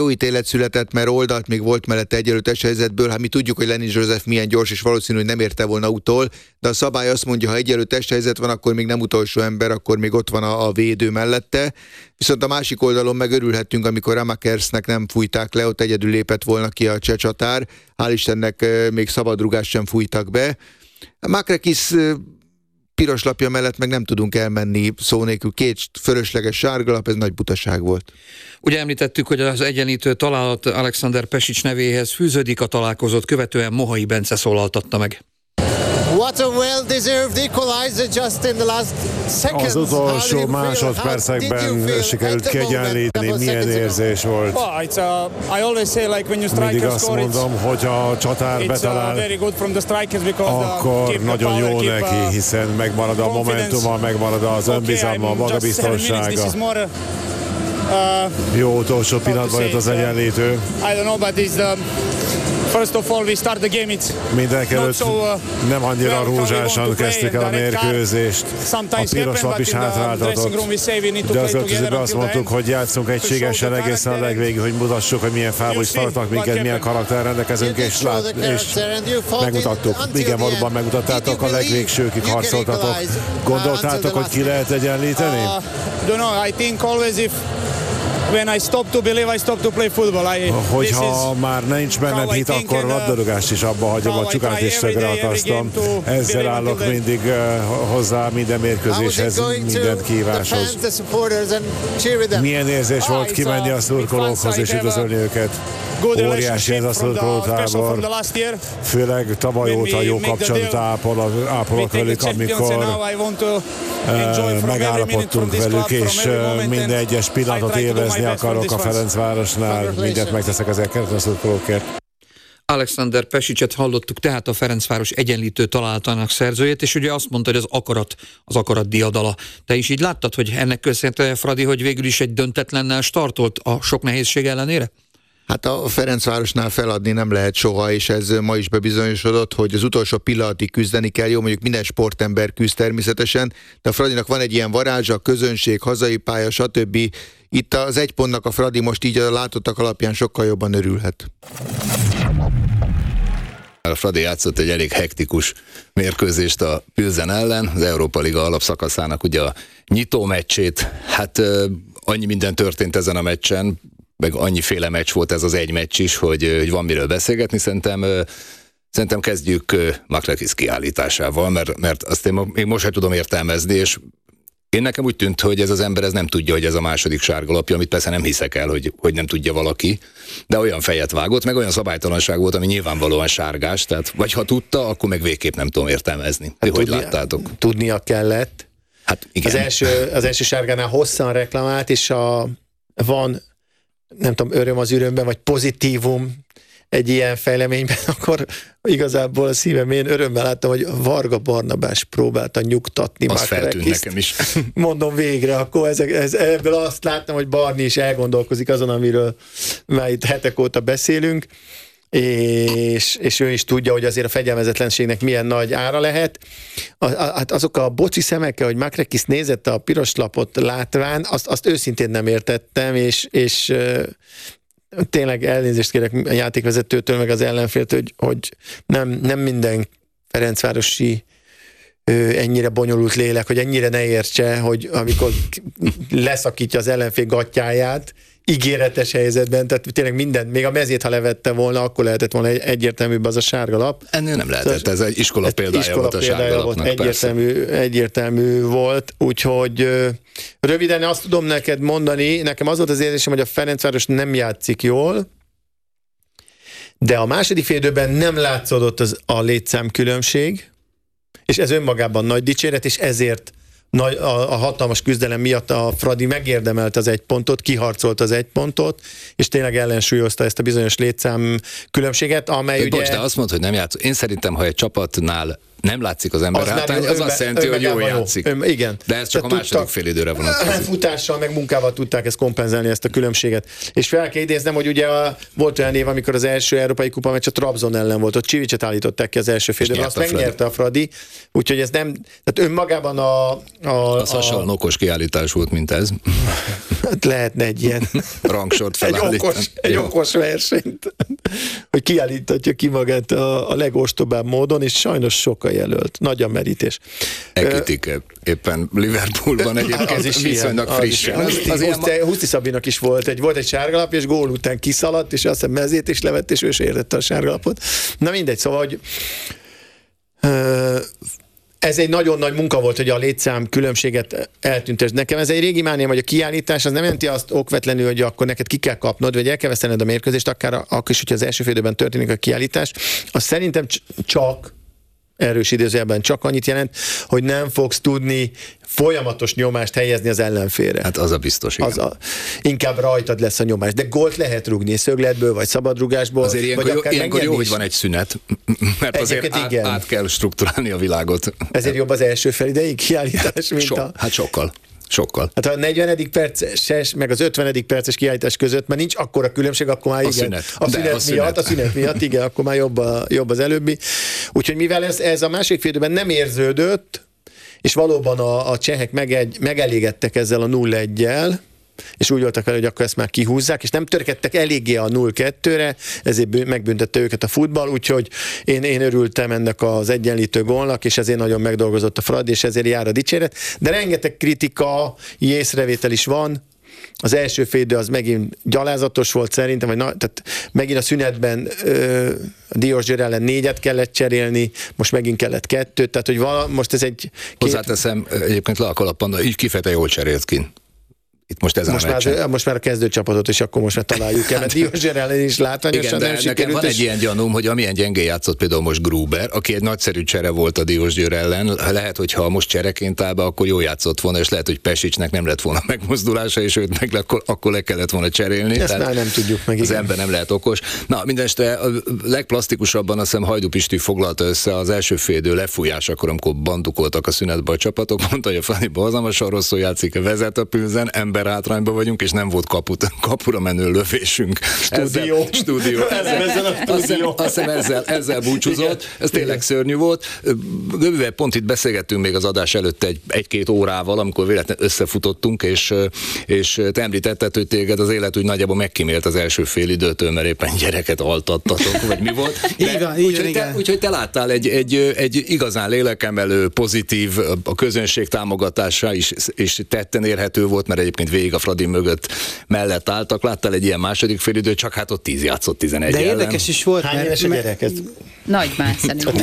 Jó ítélet született, mert oldalt még volt mellette egyenlőtes helyzetből. Hát mi tudjuk, hogy Lenny Joseph milyen gyors, és valószínű, hogy nem érte volna utol, de a szabály azt mondja, ha egyenlőtes helyzet van, akkor még nem utolsó ember, akkor még ott van a védő mellette. Viszont a másik oldalon meg örülhettünk, amikor Ramakersnek nem fújták le, ott egyedül lépett volna ki a cseh csatár. Hál' Istennek még szabadrugást sem fújtak be. Makrekis piros lapja mellett meg nem tudunk elmenni szó nélkül, 2 fölösleges sárgalap, ez nagy butaság volt. Ugye említettük, hogy az egyenlítő találat Alexander Pesic nevéhez fűződik, a találkozót követően Mohai Bence szólaltatta meg. What a well-deserved equalizer just in the last seconds. Az utolsó másodpercekben sikerült kiegyenlíteni, milyen érzés volt. Mindig azt mondom, hogy a csatár betalál, akkor nagyon jó neki, hiszen megmarad a momentuma, megmarad az önbizalma, a magabiztossága. Jó utolsó pillanatban jött az egyenlítő. Mindenekelőtt nem annyira rózsásan kezdtük el a mérkőzést. A piros lap is hátráltatott, de az öltözőben azt mondtuk, hogy játszunk egységesen egészen a legvégig, hogy mutassuk, hogy milyen fából is tartnak minket, milyen karakter rendelkezünk, és megmutattuk. Igen, valóban megmutattátok, a legvégsőkig harcoltatok. Gondoltátok, hogy ki lehet egyenlíteni? Hogyha már nincs bennem hit, akkor labdarúgást is abba hagyom, a csukát is szögre akasztom. Ezzel állok mindig hozzá minden mérkőzéshez, minden kíváshoz. Milyen érzés volt kimenni a szurkolókhoz és üdvözölni őket? Óriási ez a szurkolótábor. Főleg tavaly óta jó kapcsolatot ápolok velük, amikor megállapodtunk velük, és minden egyes pillanatot élvezni akarok a Ferencvárosnál. Mindent megteszek ezekért a szurkolókért. Alexander Pesicet hallottuk, tehát a Ferencváros egyenlítő találatának szerzőjét, és ugye azt mondta, hogy az akarat diadala. Te is így láttad, hogy ennek köszönhetően, Fradi, hogy végül is egy döntetlennel startolt a sok nehézség ellenére? Hát a Ferencvárosnál feladni nem lehet soha, és ez ma is bebizonyosodott, hogy az utolsó pillanatig küzdeni kell. Jó, mondjuk minden sportember küzd természetesen, de a Fradinak van egy ilyen varázsa, közönség, hazai pálya, stb. Itt az 1 pontnak a Fradi most így a látottak alapján sokkal jobban örülhet. A Fradi játszott egy elég hektikus mérkőzést a Pilsen ellen, az Európa Liga alapszakaszának ugye a nyitó meccsét. Hát annyi minden történt ezen a meccsen, meg annyiféle meccs volt ez az egy meccs is, hogy van miről beszélgetni. Szerintem kezdjük Makrekis kiállításával, mert azt én még most sem tudom értelmezni, és nekem úgy tűnt, hogy ez az ember ez nem tudja, hogy ez a második sárgalapja, amit persze nem hiszek el, hogy nem tudja valaki, de olyan fejet vágott, meg olyan szabálytalanság volt, ami nyilvánvalóan sárgás, tehát vagy ha tudta, akkor meg végképp nem tudom értelmezni. Hát hogy láttátok? Tudnia kellett. Hát igen. Az első sárgánál hosszan reklamált, és van, nem tudom, öröm az ürömben, vagy pozitívum egy ilyen fejleményben, akkor igazából a szívem, én örömmel láttam, hogy Varga Barnabás próbálta nyugtatni Makrekist. Az feltűnt nekem is. Mondom végre, akkor ebből azt láttam, hogy Barni is elgondolkozik azon, amiről már itt hetek óta beszélünk, és ő is tudja, hogy azért a fegyelmezetlenségnek milyen nagy ára lehet. Hát azok a boci szemekkel, hogy Makrekis nézett a piros lapot látván, azt őszintén nem értettem, és tényleg elnézést kérek a játékvezetőtől, meg az ellenféltől, hogy nem minden ferencvárosi ennyire bonyolult lélek, hogy ennyire ne értse, hogy amikor leszakítja az ellenfél gattyáját, ígéretes helyzetben, tehát tényleg mindent, még a mezét, ha levette volna, akkor lehetett volna egyértelműbb az a sárga lap. Ennél nem lehetett, ez egy iskola példája volt a sárga lapnak. Egyértelmű volt, úgyhogy röviden azt tudom neked mondani, nekem az volt az érzésem, hogy a Ferencváros nem játszik jól, de a második fél időben nem látszódott a létszám különbség, és ez önmagában nagy dicséret, és ezért a hatalmas küzdelem miatt a Fradi megérdemelte az 1 pontot, kiharcolt az 1 pontot, és tényleg ellensúlyozta ezt a bizonyos létszám különbséget, amely ugye... Bocs, de azt mondod, hogy nem játszol. Én szerintem, ha egy csapatnál nem látszik az ember hátány, az azt jelenti, hogy jól játszik. Igen. De ez csak a második félidőre vonatkozik. Futással, meg munkával tudták ezt kompenzálni, ezt a különbséget. És fel kell idéznem, hogy ugye volt olyan év, amikor az első európai kupa meccs a Trabzon ellen volt, ott Csivicset állították ki az első félidőben, azt megnyerte a Fradi, úgyhogy ez nem, tehát önmagában az hasonlóan okos kiállítás volt, mint ez. Hát lehetne egy ilyen rangsort felállítani. Egy okos versenyt, hogy kiállítatja ki magát a legostobább módon, és sajnos sokkal jelölt. Nagy a merítés. Ekitike. Éppen Liverpoolban egyébként viszonylag frissen. Huszti Szabinak is volt egy sárgalap, és gól után kiszaladt, és azt hiszem mezét is levett, és ő se értette a sárgalapot. Na mindegy, szóval, hogy ez egy nagyon nagy munka volt, hogy a létszám különbséget eltüntes. Nekem ez egy régi mániám, hogy a kiállítás az nem jelenti azt okvetlenül, hogy akkor neked ki kell kapnod, vagy el kell vesztened a mérkőzést, akár akkor is, hogyha az első fél időben történik a kiállítás. Az szerintem csak erős idézőjelben csak annyit jelent, hogy nem fogsz tudni folyamatos nyomást helyezni az ellenfélre. Hát az a biztos, igen. Inkább rajtad lesz a nyomás. De gólt lehet rúgni szögletből, vagy szabadrugásból. Azért ilyenkor jó, hogy van egy szünet, mert azért át kell strukturálni a világot. Ezért jobb az első fél idejig kiállítás, mint Hát sokkal. Hát a 40. perces, meg az 50. perces kiállítás között, mert nincs akkora különbség, akkor már igen. A szünet miatt, igen, akkor már jobb az előbbi. Úgyhogy mivel ez a másik fél időben nem érződött, és valóban a csehek megelégedtek ezzel a 0-1-jel, és úgy voltak vele, hogy akkor ezt már kihúzzák, és nem törekedtek eléggé a 0-2-re, ezért megbüntette őket a futball, úgyhogy én örültem ennek az egyenlítő gólnak, és ezért nagyon megdolgozott a Fradi, és ezért jár a dicséret. De rengeteg kritika, észrevétel is van. Az első fél idő az megint gyalázatos volt szerintem, tehát megint a szünetben a Diósgyőr ellen 4-et kellett cserélni, most megint kellett 2, tehát hogy most ez egy... Hozzáteszem, egyébként le a kalappal, így kifejezetten jól cserélt ki. Itt most már a kezdőcsapatot is akkor most már találjuk el, mert Diósgyőr ellen is látványosan nem sikerült. Nekem van egy ilyen gyanúm, hogy amilyen gyengén játszott például most Gruber, aki egy nagyszerű csere volt a Diósgyőr ellen, lehet, hogy ha most csereként áll be, akkor jól játszott volna, és lehet, hogy Pesicsnek nem lett volna megmozdulása, és őt meg akkor le kellett volna cserélni. Ezt már nem tudjuk meg. Az ember nem lehet okos. Na, mindenesetre a legplastikusabban azt hiszem Hajdú Pisti foglalta össze az első fél idő lefújásakor, amikor bandukoltak a szünetbe a csapatok, mondta, hogy a Fradiban hatalmasan rosszul játszik, vezet a Pilsen, hátrányban vagyunk, és nem volt kapura menő lövésünk. Stúdió. Azt hiszem ezzel búcsúzott. Ez tényleg szörnyű volt. Pont itt beszélgettünk még az adás előtt egy-két órával, amikor véletlenül összefutottunk, és te említetted, hogy téged az élet úgy nagyjából megkímélt az első fél időtől, mert éppen gyereket altattatok, vagy mi volt. Úgyhogy te láttál egy igazán lélekemelő, pozitív, a közönség támogatása is tetten érhető volt, mert egyébként végig a Fradi mellett álltak. Láttál egy ilyen második félidő, csak hát ott 10 játszott 11 ellen. De érdekes is volt. Hány éves a gyerek? Nagy már szerintem.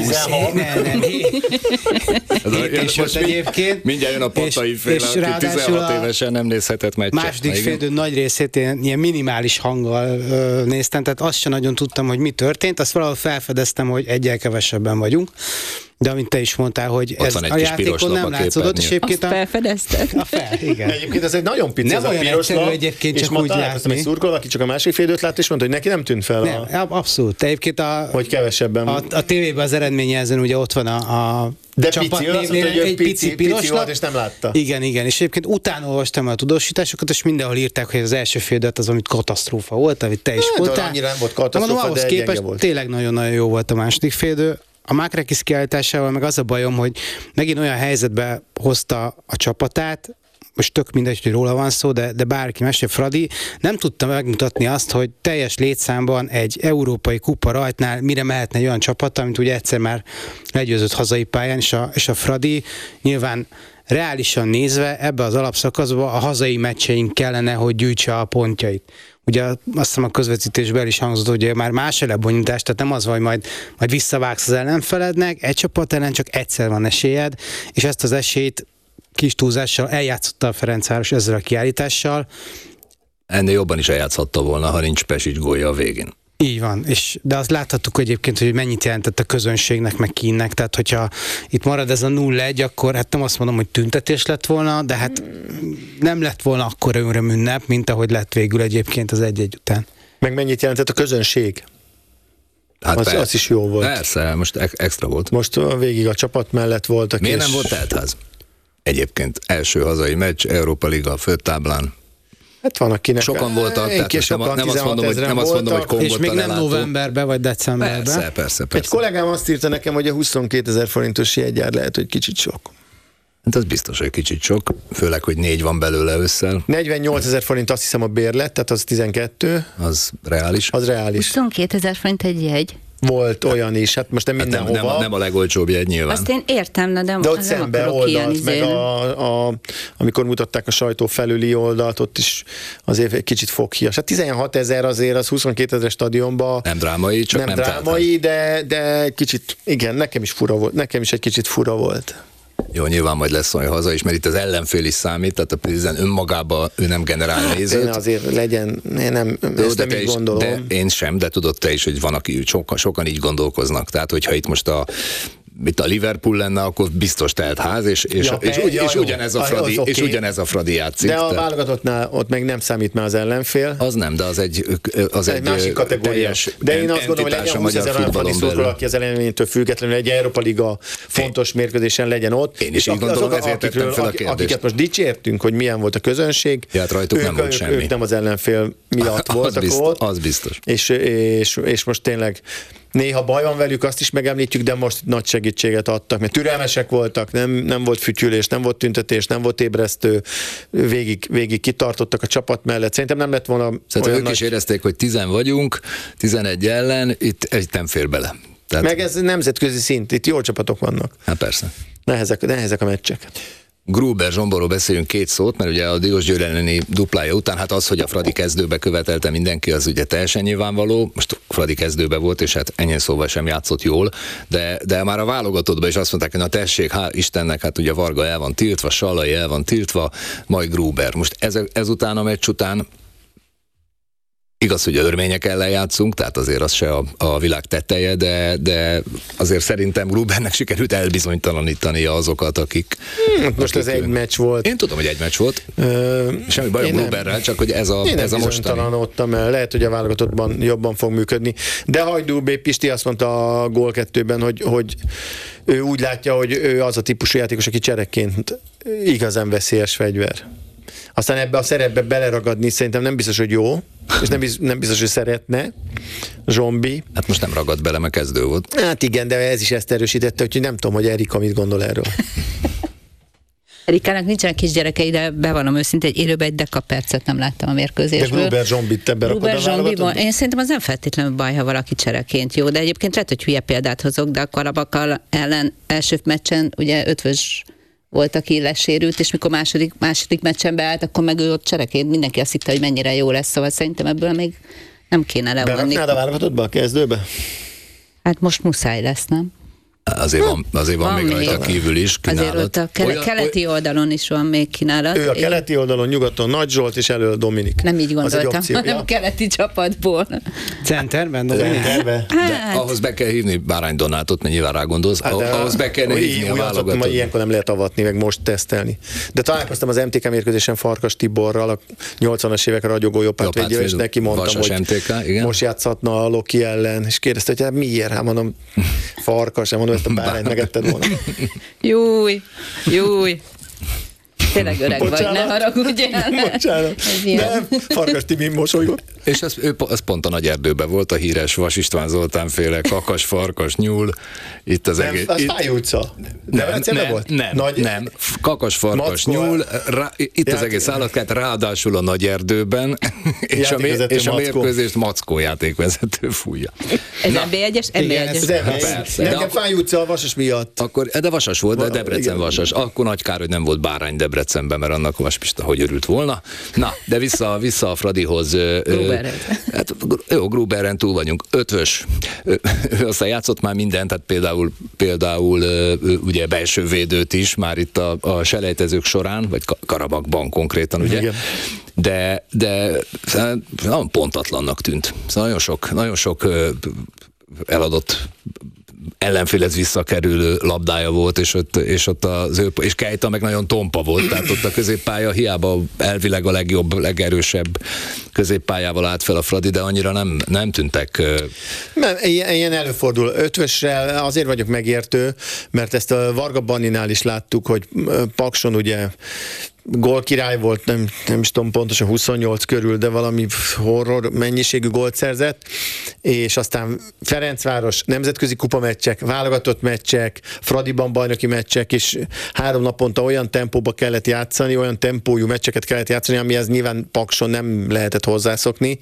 7 volt egyébként. Mindjárt jön a Pattai fél, aki 16 évesen nem nézhetett meccset. Második félidő nagy részét én ilyen minimális hanggal néztem, tehát azt sem nagyon tudtam, hogy mi történt. Azt valahol felfedeztem, hogy egyel kevesebben vagyunk. De amint te is mondtál, hogy ez a játékon nem látszódott, és egyébként azt felfedezted? Igen. Egyébként ez egy nagyon pici, nem ez a piros lap, egyébként és csak ma úgy találkoztam egy szurkoló, aki csak a másik fél időt látta, és mondta, hogy neki nem tűnt fel nem, abszolút. Egyébként hogy kevesebben. A tévében az eredményjelzőn ugye ott van a de csapat névnél egy pici volt, és nem látta. Igen, és egyébként utána olvastam a tudósításokat, és mindenhol írták, hogy az első fél időt az, amit katasztrófa volt, amit te is mondtál. Annyira nem volt katasztrófa, de gyenge volt. Tényleg nagyon-nagyon jó volt a második fél idő. A Mákrakis kiállításával meg az a bajom, hogy megint olyan helyzetbe hozta a csapatát, most tök mindegy, hogy róla van szó, de bárki más, hogy Fradi nem tudta megmutatni azt, hogy teljes létszámban egy európai kupa rajtnál mire mehetne egy olyan csapat, amit ugye egyszer már legyőzött hazai pályán, és a Fradi nyilván reálisan nézve ebbe az alapszakaszba a hazai meccseink kellene, hogy gyűjtse a pontjait. Ugye azt hiszem a közvetítésben is hangzott, hogy már más a lebonyítás, tehát nem az, hogy majd visszavágsz az ellenfelednek, egy csapat ellen csak egyszer van esélyed, és ezt az esélyt kis túlzással eljátszotta a Ferencváros ezzel a kiállítással. Ennél jobban is eljátszhatta volna, ha nincs Pesics gólja a végén. Így van, de azt láthattuk egyébként, hogy mennyit jelentett a közönségnek, meg kínnek, tehát hogyha itt marad ez a 0-1, akkor hát nem azt mondom, hogy tüntetés lett volna, de hát nem lett volna akkora örömünnep, mint ahogy lett végül egyébként az 1-1 után. Meg mennyit jelentett a közönség? Hát az is jó volt. Persze, most extra volt. Most végig a csapat mellett voltak. Miért nem volt teltház? Egyébként első hazai meccs, Európa Liga főtáblán. Hát van, akinek... Sokan voltak, tehát nem azt mondom, hogy kongottan és még nem novemberben vagy decemberben. Persze. Egy kollégám azt írta nekem, hogy a 22 000 forintos jegyár lehet, hogy kicsit sok. Hát az biztos, hogy kicsit sok, főleg, hogy 4 van belőle ősszel. 48 000 forint azt hiszem a bérlet, tehát az 12. Az reális. 22 000 forint egy jegy. Volt olyan is, hát most nem mindenhova. Nem a legolcsóbb jegy nyilván. Azt én értem, de ott szembe oldalt, meg amikor mutatták a sajtó felüli oldalt, ott is azért egy kicsit foghias. Hát 16 000 azért az 22 000 stadionban. Nem drámai, csak nem drámai, de egy kicsit, igen, nekem is fura volt, nekem is egy kicsit fura volt. Jó, nyilván majd lesz olyan haza is, mert itt az ellenfél is számít, tehát a Pilsen önmagában ő nem generál nézőt. Én azért legyen, én nem így gondolom. De én sem, de tudod te is, hogy van, aki sokan így gondolkoznak. Tehát, hogyha itt most a Liverpool lenne, akkor biztos telt ház, és ugyanez a Fradi játszik. De a válogatottnál ott meg nem számít már az ellenfél. Az nem, de az egy másik kategória. De én azt gondolom, hogy legyen 20 000 olyan Fradi szurkoló, aki az eredménytől függetlenül egy Európa Liga fontos mérkőzésen legyen ott. Én is így gondolom, ezért tettem fel a kérdést. Akiket most dicsértünk, hogy milyen volt a közönség, rajtuk nem volt semmi. Ők nem az ellenfél miatt voltak ott. Az biztos. És most tényleg néha baj van velük, azt is megemlítjük, de most nagy segítséget adtak, mert türelmesek voltak, nem volt fütyülés, nem volt tüntetés, nem volt ébresztő, végig kitartottak a csapat mellett. Szerintem nem lett volna Szerintem ők is érezték, hogy 10 vagyunk, 11 ellen, itt nem fér bele. Tehát... Meg ez nemzetközi szint, itt jó csapatok vannak. Hát persze. Nehezek a meccsek. Gruber Zsomborról beszéljünk 2 szót, mert ugye a Diósgyőr elleni duplája után, hát az, hogy a Fradi kezdőbe követelte mindenki, az ugye teljesen nyilvánvaló. Most Fradi kezdőbe volt, és hát ennyi szóval sem játszott jól, de már a válogatottban is azt mondták, hogy na tessék, Istennek, hát ugye Varga el van tiltva, Sallai el van tiltva, majd Gruber. Most ezután a meccs után igaz, hogy a örmények ellen játszunk, tehát azért az se a világ tetteje, de azért szerintem Grubernek sikerült elbizonytalanítania azokat, akik... Most ez egy meccs volt. Én tudom, hogy egy meccs volt. Semmi bajom Gruberrel, csak hogy ez a mostani. Én nem bizonytalanodtam el, lehet, hogy a válogatottban jobban fog működni. De Hajdú B. Pisti azt mondta a gól 2-ben, hogy ő úgy látja, hogy ő az a típusú játékos, aki csereként igazán veszélyes fegyver. Aztán ebbe a szerepbe beleragadni szerintem nem biztos, hogy jó, és nem biztos, hogy szeretne Zsombi. Hát most nem ragad bele, mert kezdő volt. Hát igen, de ez is ezt erősítette, úgyhogy nem tudom, hogy Erika mit gondol erről. Erikának nincsenek kisgyerekei, de bevallom őszintén, egy élőben egy dekapercet nem láttam a mérkőzésből. De Gruber Zsombit te berakod a válogatottba? Én szerintem az nem feltétlenül baj, ha valaki csereként jó, de egyébként lehet, hogy hülye példát hozok, de a Karabakal ellen első meccsen ugye Ötvös volt, aki lesérült, és mikor második meccsen beállt, akkor meg ő ott csereként mindenki azt hitte, hogy mennyire jó lesz, szóval szerintem ebből még nem kéne levonni. Beraknád a válogatottba a kezdőbe? Hát most muszáj lesz, nem? Azért van még rajta kívül is kínálat. Azért ott a keleti oldalon is van még kínálat. Ő a keleti oldalon, nyugaton Nagy Zsolt, és elől Dominik. Nem így gondoltam, hanem keleti csapatból. Centerben, Dominik? De ahhoz be kell hívni Bárány Donátot, mert nyilván rá gondolsz. Ahhoz be kell hívni a válogatót. Ilyenkor nem lehet avatni, meg most tesztelni. De találkoztam az MTK mérkőzésen Farkas Tiborral, a 80-as évek ragyogó jobbát védjével, és neki mondtam, hogy MTK, most játszhatna a Loki ellen, és kérdezte, hogy hát miért? Hát mondom, Farkas, mondom, ezt a Bárányt megetted volna. Júj. Tényleg öreg vagy, ne haragudjál. Bocsánat. Nem, Farkas Timi mosolygott. És az pont a Nagyerdőben volt, a híres Vas István Zoltán féle kakas, farkas, nyúl. Itt az egész. Az Fáj utca. Nem. Kakas, farkas, nyúl. Itt az egész állatkát, ráadásul a Nagyerdőben, és a mérkőzést Mackó játékvezető fújja. Ez NB1-es? Nekem Fáj utca a Vasas miatt. De Vasas volt, de Debrecen Vasas. Akkor nagy kár, hogy nem volt Bárány Debrecenben, mert annak Vaspista hogy örült volna. Na, de vissza a Fradihoz. Hát, jó, Gruberen túl vagyunk. Ötvös. Ő aztán játszott már mindent, tehát például ugye belső védőt is, már itt a selejtezők során, vagy Karabakban konkrétan, ugye? Igen. De nagyon pontatlannak tűnt. Szóval nagyon sok eladott ellenfélhez visszakerülő labdája volt, és ott és Keita meg nagyon tompa volt, tehát ott a középpálya hiába elvileg a legjobb, legerősebb középpályával állt fel a Fradi, de annyira nem tűntek. Ilyen előfordul. Ötvösre azért vagyok megértő, mert ezt a Varga Banninál is láttuk, hogy Pakson ugye gólkirály volt, nem is tudom pontosan 28 körül, de valami horror mennyiségű gólt szerzett, és aztán Ferencváros nemzetközi kupameccsek, válogatott meccsek, Fradiban bajnoki meccsek, és 3 naponta olyan tempóba kellett játszani, olyan tempójú meccseket kellett játszani, amihez nyilván Pakson nem lehetett hozzászokni,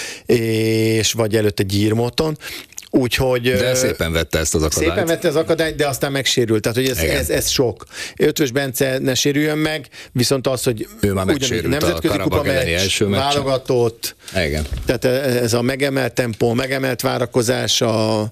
és vagy előtte Gyirmoton. Úgyhogy, de szépen vette ezt az akadályt. Szépen vette az akadályt, de aztán megsérült. Tehát, hogy ez sok. Ötvös Bence ne sérüljön meg, viszont az, hogy ő már megsérült nemzetközi kupameccs, válogatott. Igen. Tehát ez a megemelt tempó, megemelt várakozás,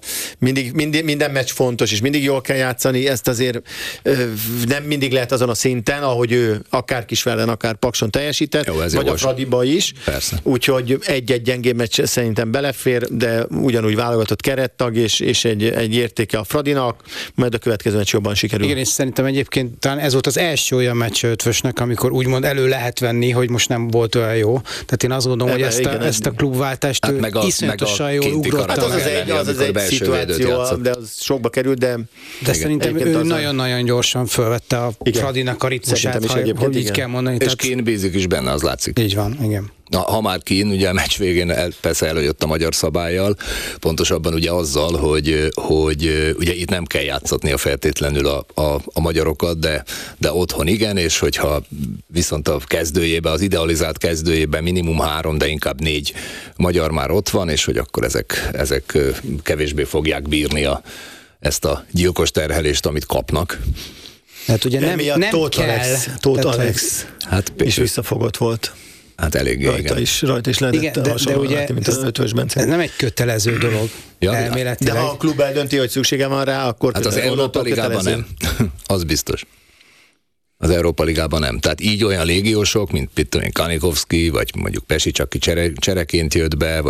minden meccs fontos, és mindig jól kell játszani, ezt azért nem mindig lehet azon a szinten, ahogy ő akár Kisvellen, akár Pakson teljesített, jó, vagy a Fradiba is. Persze. Úgyhogy egy-egy gyengébb meccs szerintem belefér, de ugyanúgy válogatott kerettag, és egy értéke a Fradinak, majd a következő meccs jobban sikerül. Igen, és szerintem egyébként talán ez volt az első olyan meccs Ötvösnek, amikor úgymond elő lehet venni, hogy most nem volt olyan jó. Tehát én azt gondolom, hogy ezt a klubváltást hát iszonyatosan jól ugrotta. Hát az egy szituáció, de az sokba került, de szerintem ő nagyon-nagyon gyorsan fölvette a Fradinak a ritmusát, hogy így kell mondani. És Keane bízik is benne, az látszik. Így van, igen. Ha már Keane, ugye a meccs végén persze előjött a magyar szabállyal, pontosabban ugye azzal, hogy ugye itt nem kell játszatnia feltétlenül a magyarokat, de otthon igen, és hogyha viszont a kezdőjébe, az idealizált kezdőjébe minimum 3, de inkább 4 magyar már ott van, és hogy akkor ezek kevésbé fogják bírni ezt a gyilkos terhelést, amit kapnak. Hát ugye nem kell. Tóth Alex és visszafogott volt. Hát eléggé, rajta is lehetett de ugye mint az Ötvös Bence. Ez nem egy kötelező dolog. Elméletileg. De ha a klub eldönti, hogy szüksége van rá, akkor hát az Európa Ligában nem. Az biztos. Az Európa Ligában nem. Tehát így olyan légiósok, mint Kanikovszki, vagy mondjuk Pesic, aki csereként jött be,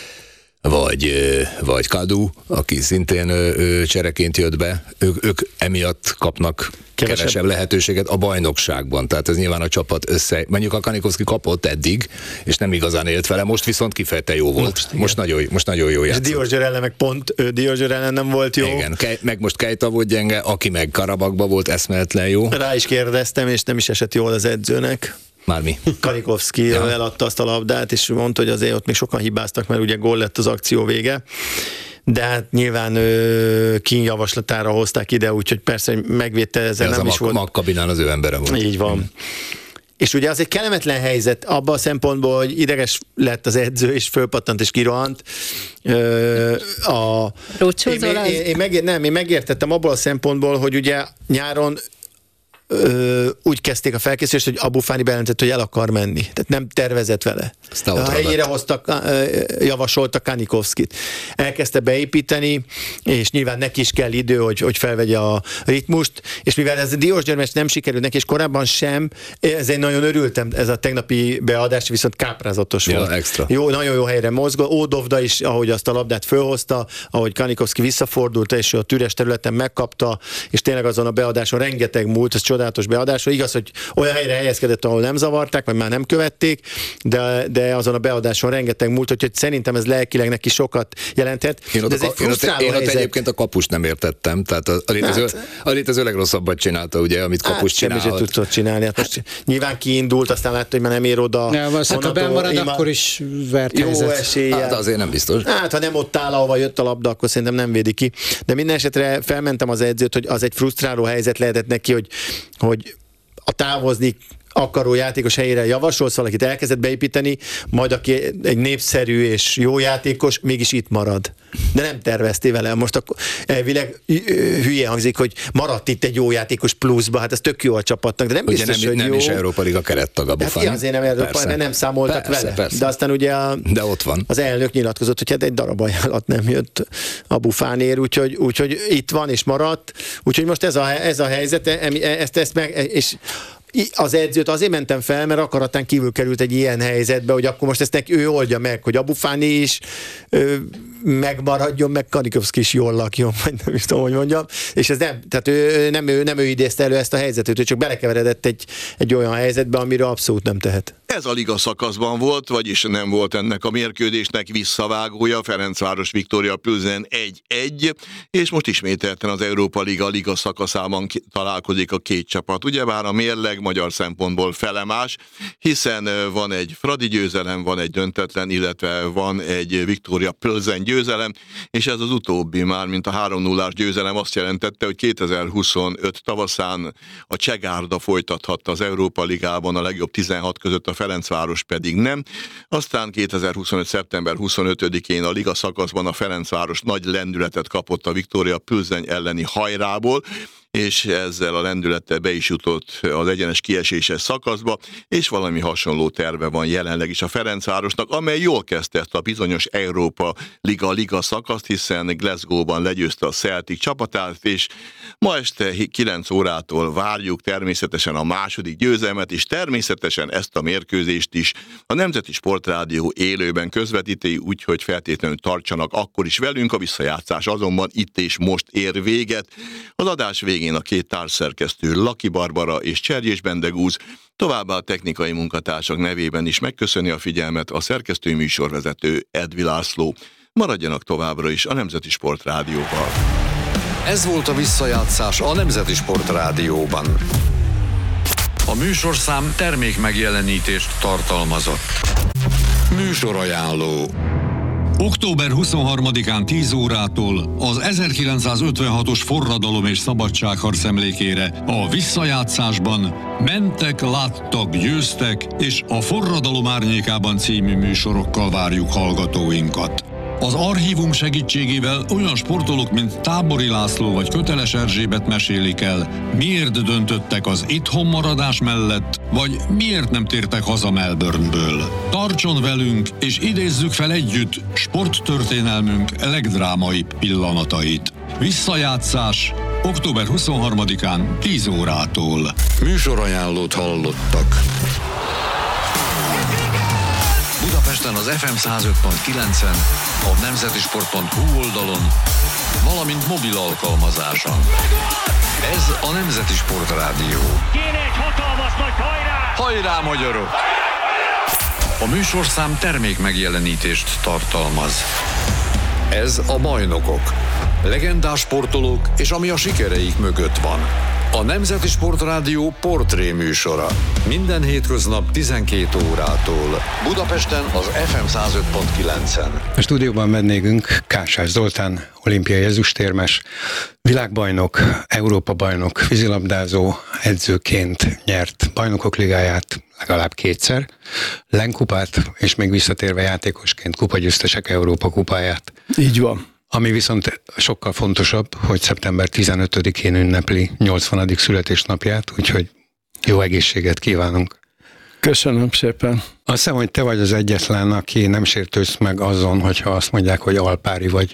vagy Kadu, aki szintén csereként jött be, ők emiatt kapnak kevesebb lehetőséget a bajnokságban. Tehát ez nyilván a csapat mondjuk a Kanikovszki kapott eddig, és nem igazán élt vele, most viszont kifejezetten jó volt. Most nagyon jó játszott. És Diózsőr ellen meg pont Diózsőr ellen nem volt jó. Igen, meg most Keita volt gyenge, aki meg Karabakba volt eszméletlen jó. Rá is kérdeztem, és nem is esett jól az edzőnek. Már mi? Kanikovszki eladta azt a labdát, és mondta, hogy azért ott még sokan hibáztak, mert ugye gól lett az akció vége. De hát nyilván Keane javaslatára hozták ide, úgyhogy persze, hogy megvédte, ezzel nem is volt. Makkabinán az ő embere volt. Így van. És ugye az egy kellemetlen helyzet abban a szempontból, hogy ideges lett az edző, és fölpattant és kirohant. Én megértettem abból a szempontból, hogy ugye nyáron úgy kezdték a felkészülést, hogy Abu Fani bejelentett, hogy el akar menni. Tehát nem tervezett vele. A helyére javasolta Kanikovszkit. Elkezdte beépíteni, és nyilván neki is kell idő, hogy felvegye a ritmust, és mivel ez a Diósgyőr meccs nem sikerült neki, és korábban sem, ezért nagyon örültem, ez a tegnapi beadás, viszont káprázatos volt. Extra. Jó, nagyon jó helyre mozgott. Ódovda is, ahogy azt a labdát fölhozta, ahogy Kanikovszki visszafordult, és a üres területen megkapta, és tényleg azon a beadáson rengeteg múlt, az csodálatos beadásra. Igaz, hogy olyan helyre helyezkedett, ahol nem zavarták, vagy már nem követték, de azon a beadáson rengeteg múlt, hogy szerintem ez lelkileg neki sokat jelenthet. Én ott egyébként a kapust nem értettem, tehát a létező legrosszabbat csinálta, ugye, amit kapus csinálhat. Semmit sem tudott csinálni. Hát most nyilván kiindult, aztán látta, hogy már nem ér oda. Ja, ha benn marad, akkor is vert jó eséllyel. Hát azért nem biztos. Hát, ha nem ott áll, ahova jött a labda, akkor szerintem nem védi ki. De minden esetre felmentem az edzőt, hogy az egy frusztráló helyzet lehetett neki, hogy a távozni akaró játékos helyére javasolsz valakit, elkezdett beépíteni, majd aki egy népszerű és jó játékos, mégis itt marad. De nem terveztél vele. Most akkor elvileg hülye hangzik, hogy maradt itt egy jó játékos pluszba, hát ez tök jó a csapatnak, de nem biztos, ugye hogy nem jó. is Európa Liga kerettag Abu Fani. Hát azért nem Európa, mert nem számoltak vele. Persze. De aztán ugye de ott van. Az elnök nyilatkozott, hogy hát egy darab ajánlat nem jött Abu Faniért, úgyhogy itt van és maradt. Úgyhogy most ez a helyzet, ezt meg, és az edzőt azért mentem fel, mert akaratán kívül került egy ilyen helyzetbe, hogy akkor most ezt neki ő oldja meg, hogy Abufáni is megmaradjon, meg Kanikovszki is jól lakjon, vagy nem is tudom, hogy mondjam. És ez tehát nem ő idézte elő ezt a helyzetet, ő csak belekeveredett egy olyan helyzetbe, amire abszolút nem tehet. Ez a liga szakaszban volt, vagyis nem volt ennek a mérkőzésnek visszavágója, Ferencváros Viktória Plzen 1-1, és most ismételten az Európa Liga szakaszában találkozik a két csapat. Ugyebár a mérleg magyar szempontból felemás, hiszen van egy Fradi győzelem, van egy döntetlen, illetve van egy Viktória Plzen győzelem, és ez az utóbbi már, mint a 3-0-ás győzelem azt jelentette, hogy 2025 tavaszán a Csegárda folytathatta az Európa Ligában a legjobb 16 között, a Ferencváros pedig nem. Aztán 2025. szeptember 25-én a liga szakaszban a Ferencváros nagy lendületet kapott a Viktória Plzen elleni hajrából, és ezzel a lendülettel be is jutott az egyenes kieséses szakaszba, és valami hasonló terve van jelenleg is a Ferencvárosnak, amely jól kezdte ezt a bizonyos Európa Liga szakaszt, hiszen Glasgow-ban legyőzte a Celtic csapatát, és ma este 9 órától várjuk természetesen a második győzelmet, és természetesen ezt a mérkőzést is a Nemzeti Sportrádió élőben közvetíti, úgyhogy feltétlenül tartsanak akkor is velünk, a visszajátszás azonban itt és most ér véget. Az adás végén a két társszerkesztő Laki Barbara és Cserjés Bendegúz, továbbá a technikai munkatársak nevében is megköszöni a figyelmet a szerkesztő műsorvezető Edvi László. Maradjanak továbbra is a Nemzeti Sport Rádióval. Ez volt a visszajátszás a Nemzeti Sport Rádióban. A műsorszám termék megjelenítést tartalmazott. Műsorajánló. Október 23-án 10 órától az 1956-os forradalom és szabadságharc emlékére a visszajátszásban Mentek, láttak, győztek, és a Forradalom árnyékában című műsorokkal várjuk hallgatóinkat. Az archívum segítségével olyan sportolók, mint Tábori László vagy Köteles Erzsébet mesélik el, miért döntöttek az itthonmaradás mellett, vagy miért nem tértek haza Melbourneből. Tartson velünk, és idézzük fel együtt sporttörténelmünk legdrámaibb pillanatait. Visszajátszás október 23-án 10 órától. Műsorajánlót hallottak. Budapesten az FM 105.9-en, a nemzetisport.hu oldalon, valamint mobil alkalmazáson. Ez a Nemzeti Sport Rádió. Kéne egy hatalmas nagy hajrá! Hajrá, magyarok! A műsorszám termék megjelenítést tartalmaz. Ez a Bajnokok. Legendás sportolók és ami a sikereik mögött van. A Nemzeti Sport Rádió portré műsora. Minden hétköznap 12 órától. Budapesten az FM 105.9-en. A stúdióban vendégünk Kásás Zoltán, olimpiai ezüstérmes, világbajnok, Európa-bajnok, vízilabdázó, edzőként nyert Bajnokok Ligáját legalább 2-szer, Lenkupát, és még visszatérve játékosként kupagyőztesek Európa kupáját. Így van. Ami viszont sokkal fontosabb, hogy szeptember 15-én ünnepli 80. születésnapját, úgyhogy jó egészséget kívánunk. Köszönöm szépen. Azt hiszem, hogy te vagy az egyetlen, aki nem sértődsz meg azon, hogyha azt mondják, hogy alpári vagy.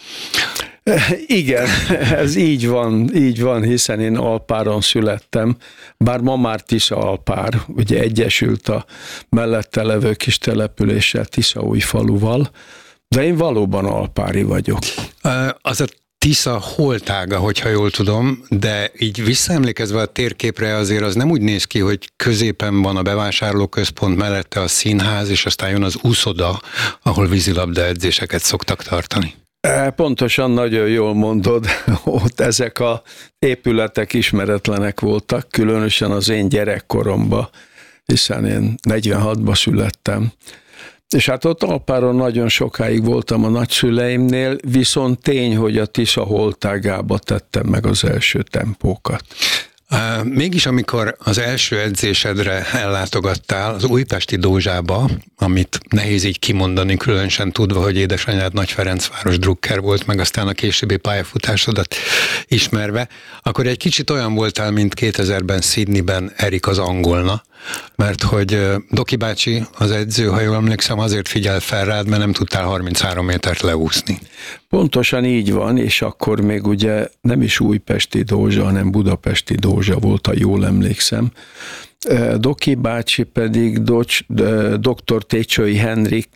Igen, ez így van, hiszen én Alpáron születtem, bár ma már Tisza Alpár, ugye egyesült a mellette levő kis településsel, Tiszaújfaluval, de én valóban alpári vagyok. Az a Tisza holtága, hogyha jól tudom, de így visszaemlékezve a térképre azért az nem úgy néz ki, hogy középen van a bevásárlóközpont, mellette a színház, és aztán jön az úszoda, ahol vízilabda edzéseket szoktak tartani. Pontosan, nagyon jól mondod, ott ezek az épületek ismeretlenek voltak, különösen az én gyerekkoromban, hiszen én 46-ban születtem. És hát ott Alpáron nagyon sokáig voltam a nagyszüleimnél, viszont tény, hogy a Tisza holtágába tettem meg az első tempókat. Mégis amikor az első edzésedre ellátogattál az újpesti Dózsába, amit nehéz így kimondani, különösen tudva, hogy édesanyád Nagy Ferencváros drukker volt, meg aztán a későbbi pályafutásodat ismerve, akkor egy kicsit olyan voltál, mint 2000-ben Sydneyben Erik az angolna, mert hogy Doki bácsi, az edző, ha jól emlékszem, azért figyel fel rád, mert nem tudtál 33 métert leúszni. Pontosan így van, és akkor még ugye nem is újpesti Dózsa, hanem budapesti Dózsa volt, ha jól emlékszem. Doki bácsi pedig dr. Técsői Henrik,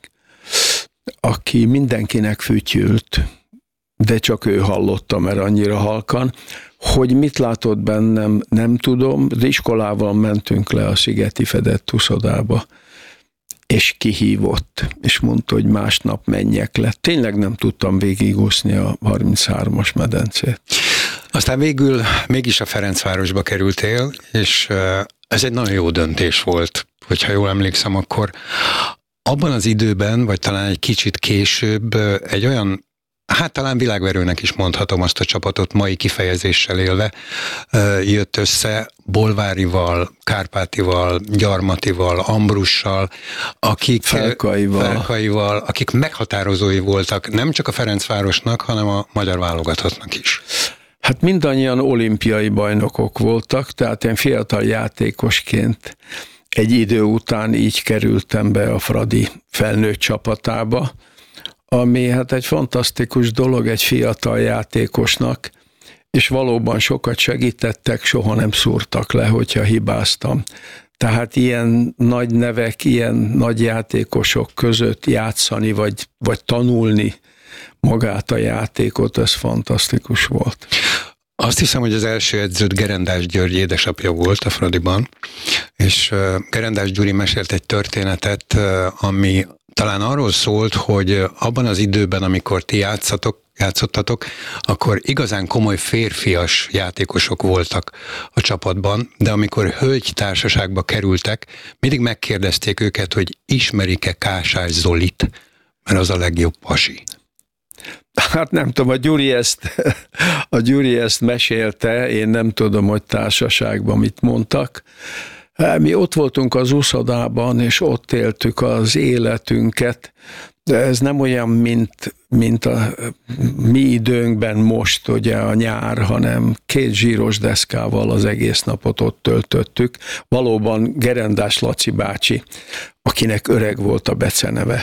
aki mindenkinek fütyült, de csak ő hallotta, mert annyira halkan. Hogy mit látott bennem, nem tudom, de iskolával mentünk le a Szigeti Fedett úszodába, és kihívott, és mondta, hogy másnap menjek le. Tényleg nem tudtam végigúszni a 33-as medencét. Aztán végül mégis a Ferencvárosba kerültél, és ez egy nagyon jó döntés volt, hogyha jól emlékszem, akkor abban az időben, vagy talán egy kicsit később egy olyan, hát talán világverőnek is mondhatom azt a csapatot, mai kifejezéssel élve, jött össze Bolvárival, Kárpátival, Gyarmatival, Ambrussal, akik Felkaival, akik meghatározói voltak nem csak a Ferencvárosnak, hanem a magyar válogatottnak is. Hát mindannyian olimpiai bajnokok voltak, tehát én fiatal játékosként egy idő után így kerültem be a Fradi felnőtt csapatába, ami hát egy fantasztikus dolog egy fiatal játékosnak, és valóban sokat segítettek, soha nem szúrtak le, hogyha hibáztam. Tehát ilyen nagy nevek, ilyen nagy játékosok között játszani, vagy tanulni magát a játékot, ez fantasztikus volt. Azt hiszem, hogy az első edződ Gerendás György édesapja volt a Fradiban, és Gerendás Gyuri mesélt egy történetet, ami talán arról szólt, hogy abban az időben, amikor ti játszottatok, akkor igazán komoly férfias játékosok voltak a csapatban, de amikor hölgytársaságba kerültek, mindig megkérdezték őket, hogy ismerik-e Kásás Zolit, mert az a legjobb pasi. Hát nem tudom, a Gyuri ezt mesélte, én nem tudom, hogy társaságban mit mondtak. Mi ott voltunk az úszodában, és ott éltük az életünket, de ez nem olyan, mint a mi időnkben most, ugye a nyár, hanem 2 zsíros deszkával az egész napot ott töltöttük. Valóban Gerendás Laci bácsi, akinek öreg volt a beceneve,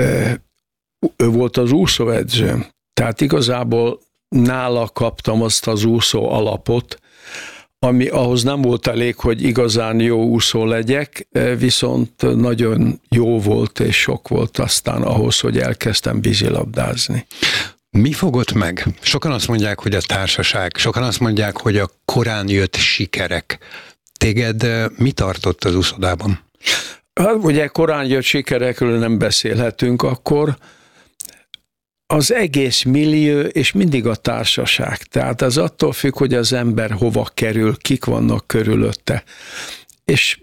ő volt az úszóedzőm, tehát igazából nála kaptam azt az úszó alapot, ami ahhoz nem volt elég, hogy igazán jó úszó legyek, viszont nagyon jó volt és sok volt aztán ahhoz, hogy elkezdtem vízilabdázni. Mi fogott meg? Sokan azt mondják, hogy a társaság, sokan azt mondják, hogy a korán jött sikerek. Téged mi tartott az úszodában? Hát ugye korán jött sikerekről nem beszélhetünk akkor, az egész millió, és mindig a társaság. Tehát az attól függ, hogy az ember hova kerül, kik vannak körülötte. És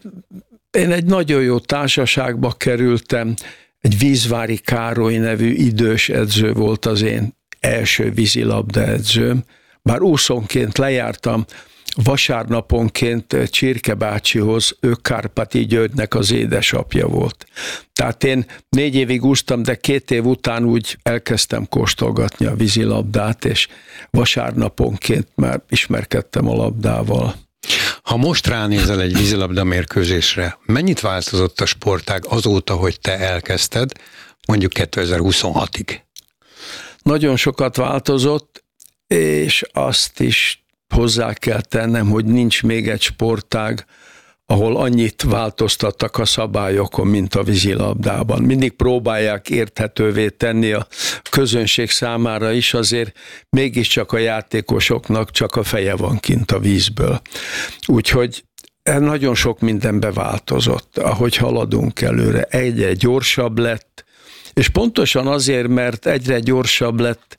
én egy nagyon jó társaságba kerültem, egy Vízvári Károly nevű idős edző volt az én első vízilabda edzőm. Bár úszónként lejártam, vasárnaponként Csirke bácsihoz, ő Kárpáti Györgynek az édesapja volt. Tehát én 4 évig úsztam, de 2 év után úgy elkezdtem kóstolgatni a vízilabdát, és vasárnaponként már ismerkedtem a labdával. Ha most ránézel egy vízilabda mérkőzésre, mennyit változott a sportág azóta, hogy te elkezdted, mondjuk 2026-ig? Nagyon sokat változott, és azt is hozzá kell tennem, hogy nincs még egy sportág, ahol annyit változtattak a szabályokon, mint a vízilabdában. Mindig próbálják érthetővé tenni a közönség számára is, azért mégiscsak a játékosoknak csak a feje van kint a vízből. Úgyhogy nagyon sok mindenbe változott, ahogy haladunk előre. Egyre gyorsabb lett, és pontosan azért, mert egyre gyorsabb lett,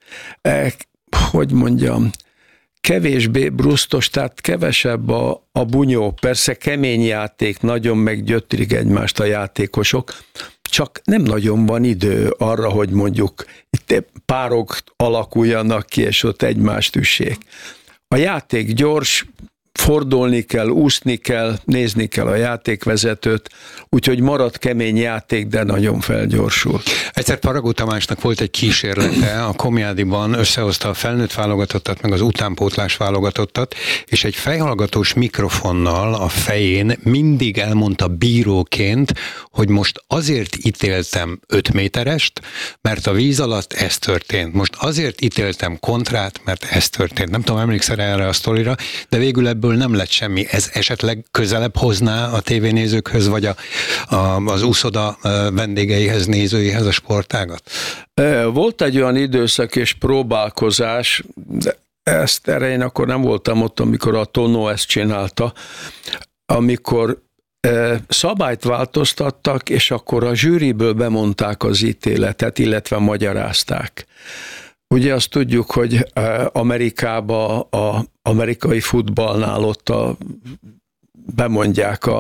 hogy mondjam, kevésbé brusztos, tehát kevesebb a bunyó. Persze kemény játék, nagyon meggyötrik egymást a játékosok, csak nem nagyon van idő arra, hogy mondjuk itt párok alakuljanak ki, és ott egymást üssék. A játék gyors, fordulni kell, úszni kell, nézni kell a játékvezetőt, úgyhogy marad kemény játék, de nagyon felgyorsul. Egyszer Paragó Tamásnak volt egy kísérlete, a Komjádiban összehozta a felnőtt válogatottat, meg az utánpótlás válogatottat, és egy fejhallgatós mikrofonnal a fején mindig elmondta bíróként, hogy most azért ítéltem 5 méterest, mert a víz alatt ez történt. Most azért ítéltem kontrát, mert ez történt. Nem tudom, emlékszel erre a sztorira, de végül ebből ebből nem lett semmi. Ez esetleg közelebb hozná a tévénézőkhöz, vagy az úszoda vendégeihez, nézőihez a sportágat? Volt egy olyan időszak és próbálkozás, de erre én akkor nem voltam ott, amikor a Tonó ezt csinálta, amikor szabályt változtattak, és akkor a zsűriből bemondták az ítéletet, illetve magyarázták. Ugye azt tudjuk, hogy Amerikában, az amerikai futballnál ott bemondják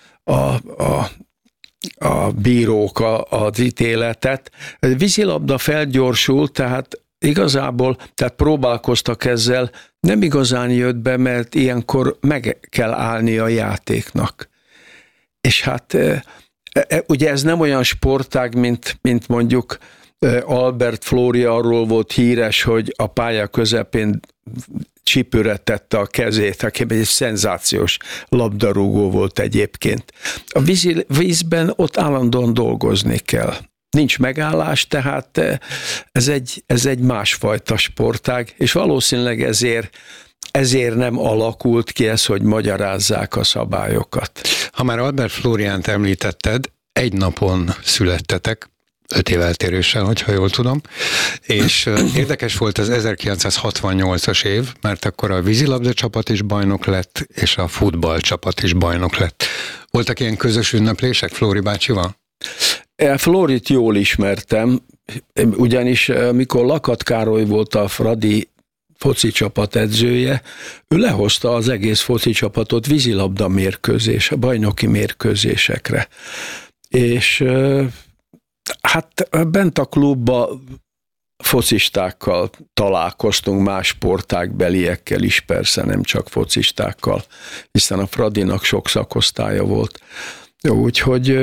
a bírók az ítéletet. A vízilabda felgyorsult, tehát igazából, tehát próbálkoztak ezzel, nem igazán jött be, mert ilyenkor meg kell állni a játéknak. És hát ugye ez nem olyan sportág, mint mondjuk Albert Flóri arról volt híres, hogy a pálya közepén csípőre tette a kezét, aki egy szenzációs labdarúgó volt egyébként. A vízben ott állandóan dolgozni kell. Nincs megállás, tehát ez egy másfajta sportág, és valószínűleg ezért nem alakult ki ez, hogy magyarázzák a szabályokat. Ha már Albert Flóriánt említetted, egy napon születtetek, 5 év eltéréssel, hogyha jól tudom, és érdekes volt az 1968-as év, mert akkor a vízilabda csapat is bajnok lett, és a futball csapat is bajnok lett. Voltak ilyen közös ünneplések Flóri bácsival? Flórit jól ismertem, ugyanis mikor Lakat Károly volt a Fradi foci csapat edzője, ő lehozta az egész foci csapatot vízilabda bajnoki mérkőzésekre. És hát bent a klubba focistákkal találkoztunk, más sportágbeliekkel is persze, nem csak focistákkal, hiszen a Fradinak sok szakosztálya volt. Úgyhogy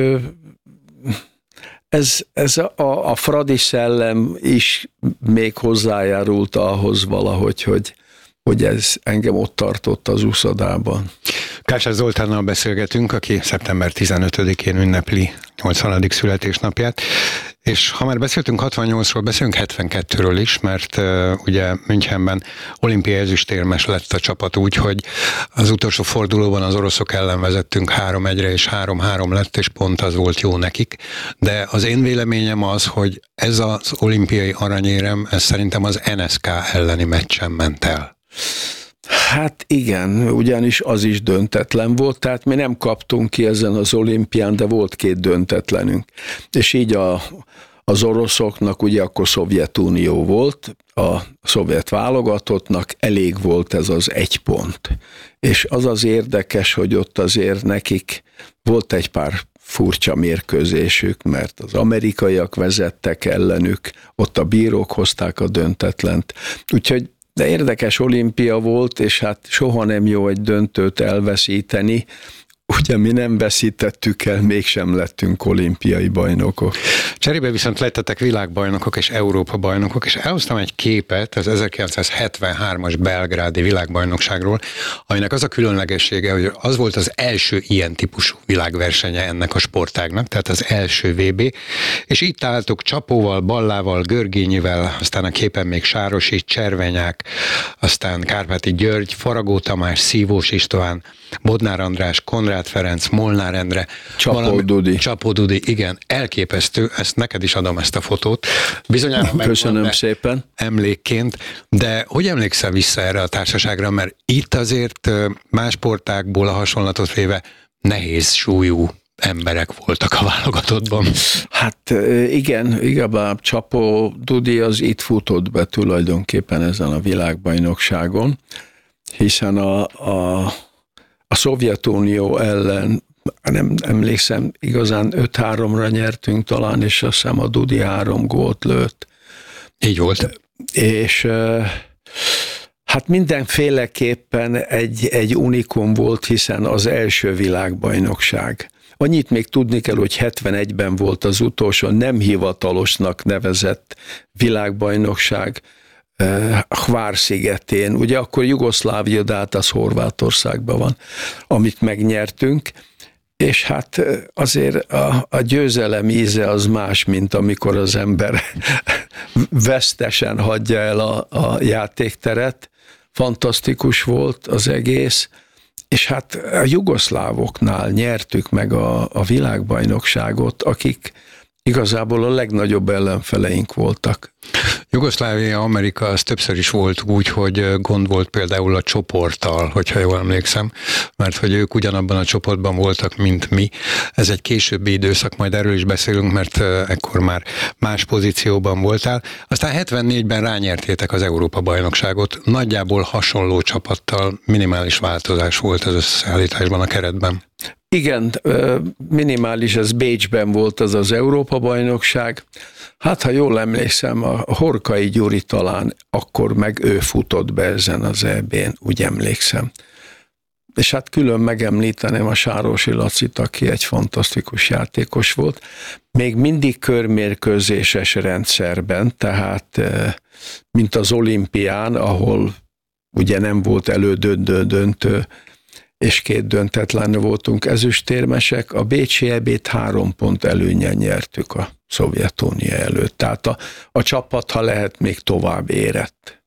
ez a Fradi szellem is még hozzájárult ahhoz valahogy, hogy ez engem ott tartott az úszodában. Kásás Zoltánnal beszélgetünk, aki szeptember 15-én ünnepli 80. születésnapját, és ha már beszéltünk 68-ról, beszélünk 72-ről is, mert ugye Münchenben olimpiai ezüstérmes lett a csapat úgy, hogy az utolsó fordulóban az oroszok ellen vezettünk 3-1-re, és 3-3 lett, és pont az volt jó nekik. De az én véleményem az, hogy ez az olimpiai aranyérem, ez szerintem az NSK elleni meccsen ment el. Hát igen, ugyanis az is döntetlen volt, tehát mi nem kaptunk ki ezen az olimpián, de volt 2 döntetlenünk. És így az oroszoknak ugye akkor Szovjetunió volt, a szovjet válogatottnak elég volt ez az 1 pont. És az érdekes, hogy ott azért nekik volt egy pár furcsa mérkőzésük, mert az amerikaiak vezettek ellenük, ott a bírók hozták a döntetlent. Úgyhogy de érdekes olimpia volt, és hát soha nem jó egy döntőt elveszíteni. Ugye mi nem veszítettük el, mégsem lettünk olimpiai bajnokok. Cserébe viszont lettetek világbajnokok és Európa bajnokok, és elhoztam egy képet az 1973-as belgrádi világbajnokságról, aminek az a különlegessége, hogy az volt az első ilyen típusú világversenye ennek a sportágnak, tehát az első VB, és itt álltok Csapóval, Ballával, Görgényivel, aztán a képen még Sárosi, Cservenyák, aztán Kárpáti György, Faragó Tamás, Szívós István, Bodnár András, Konrád Ferenc, Molnár Endre, Csapó Dudi, igen, elképesztő, ezt neked is adom ezt a fotót. Bizonyára köszönöm szépen. Emlékként, de hogy emlékszel vissza erre a társaságra, mert itt azért más sportágból a hasonlatot véve nehéz súlyú emberek voltak a válogatottban. Hát igen, igazából Csapó Dudi az itt futott be tulajdonképpen ezen a világbajnokságon, hiszen a Szovjetunió ellen, nem emlékszem, igazán 5-3-ra nyertünk talán, és azt hiszem a Dudi 3 gólt lőtt. Így volt. És hát mindenféleképpen egy unikum volt, hiszen az első világbajnokság. Annyit még tudni kell, hogy 71-ben volt az utolsó nem hivatalosnak nevezett világbajnokság, Hvár-szigetén, ugye akkor Jugoszlávia, de hát az Horvátországban van, amit megnyertünk, és hát azért a győzelem íze az más, mint amikor az ember vesztesen hagyja el a játékteret. Fantasztikus volt az egész, És hát a jugoszlávoknál nyertük meg a világbajnokságot, akik igazából a legnagyobb ellenfeleink voltak. Jugoszlávia, Amerika, az többször is volt úgy, hogy gond volt például a csoporttal, hogyha jól emlékszem, mert hogy ők ugyanabban a csoportban voltak, mint mi. Ez egy későbbi időszak, majd erről is beszélünk, mert ekkor már más pozícióban voltál. Aztán 74-ben rányertétek az Európa-bajnokságot, nagyjából hasonló csapattal, minimális változás volt az összeállításban, a keretben. Igen, minimális, ez Bécsben volt az Európa-bajnokság. Hát, ha jól emlékszem, a Horkai Gyuri talán akkor meg ő futott be ezen az EB-n, úgy emlékszem. És hát külön megemlíteném a Sárosi Lacit, aki egy fantasztikus játékos volt. Még mindig körmérkőzéses rendszerben, tehát mint az olimpián, ahol ugye nem volt elődöntő, döntő, és 2 döntetlen voltunk ezüstérmesek, a bécsi EB-t 3 pont előnyen nyertük a Szovjetunió előtt. Tehát a csapat, ha lehet, még tovább érett.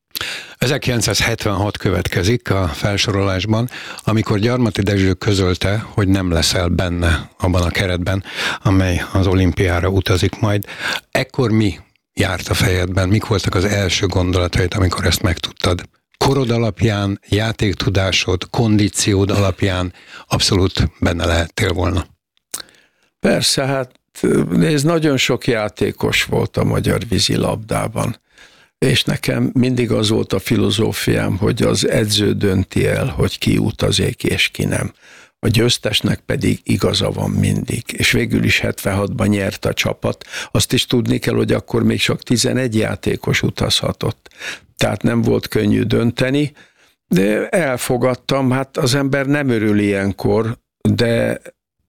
1976 következik a felsorolásban, amikor Gyarmati Dezső közölte, hogy nem leszel benne abban a keretben, amely az olimpiára utazik majd. Ekkor mi járt a fejedben? Mik voltak az első gondolataid, amikor ezt megtudtad? Korod alapján, játéktudásod, kondíciód alapján abszolút benne lehettél volna. Persze, hát nézd, nagyon sok játékos volt a magyar vízilabdában, és nekem mindig az volt a filozófiám, hogy az edző dönti el, hogy ki utazik és ki nem. A győztesnek pedig igaza van mindig, és végül is 76-ban nyert a csapat. Azt is tudni kell, hogy akkor még csak 11 játékos utazhatott. Tehát nem volt könnyű dönteni, de elfogadtam, hát az ember nem örül ilyenkor, de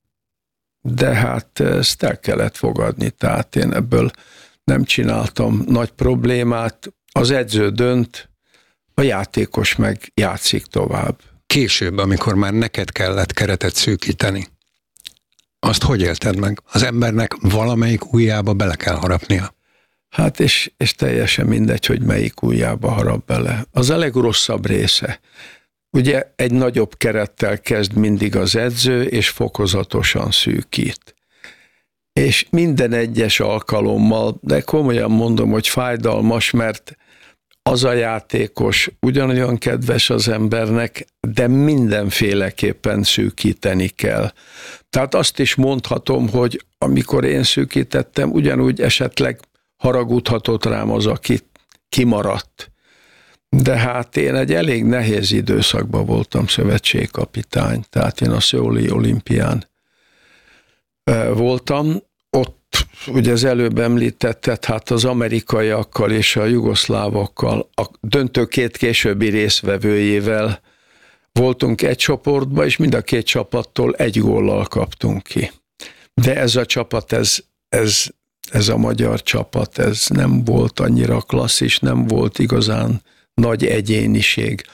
hát ezt el kellett fogadni, tehát én ebből nem csináltam nagy problémát, az edző dönt, a játékos meg játszik tovább. Később, amikor már neked kellett keretet szűkíteni, azt hogy élted meg? Az embernek valamelyik ujjába bele kell harapnia. Hát és teljesen mindegy, hogy melyik ujjába harap bele. Az a legrosszabb része. Ugye egy nagyobb kerettel kezd mindig az edző, és fokozatosan szűkít. És minden egyes alkalommal, de komolyan mondom, hogy fájdalmas, mert az a játékos ugyanolyan kedves az embernek, de mindenféleképpen szűkíteni kell. Tehát azt is mondhatom, hogy amikor én szűkítettem, ugyanúgy esetleg haragudhatott rám az, aki kimaradt. De hát én egy elég nehéz időszakban voltam szövetségkapitány, tehát én a Szöuli olimpián voltam. Ott ugye az előbb említetted, hát az amerikaiakkal és a jugoszlávokkal, a döntő 2 későbbi részvevőjével voltunk egy csoportban, és mind a 2 csapattól 1 góllal kaptunk ki. De ez a csapat, ez a magyar csapat, ez nem volt annyira klasszis, nem volt igazán nagy egyéniség.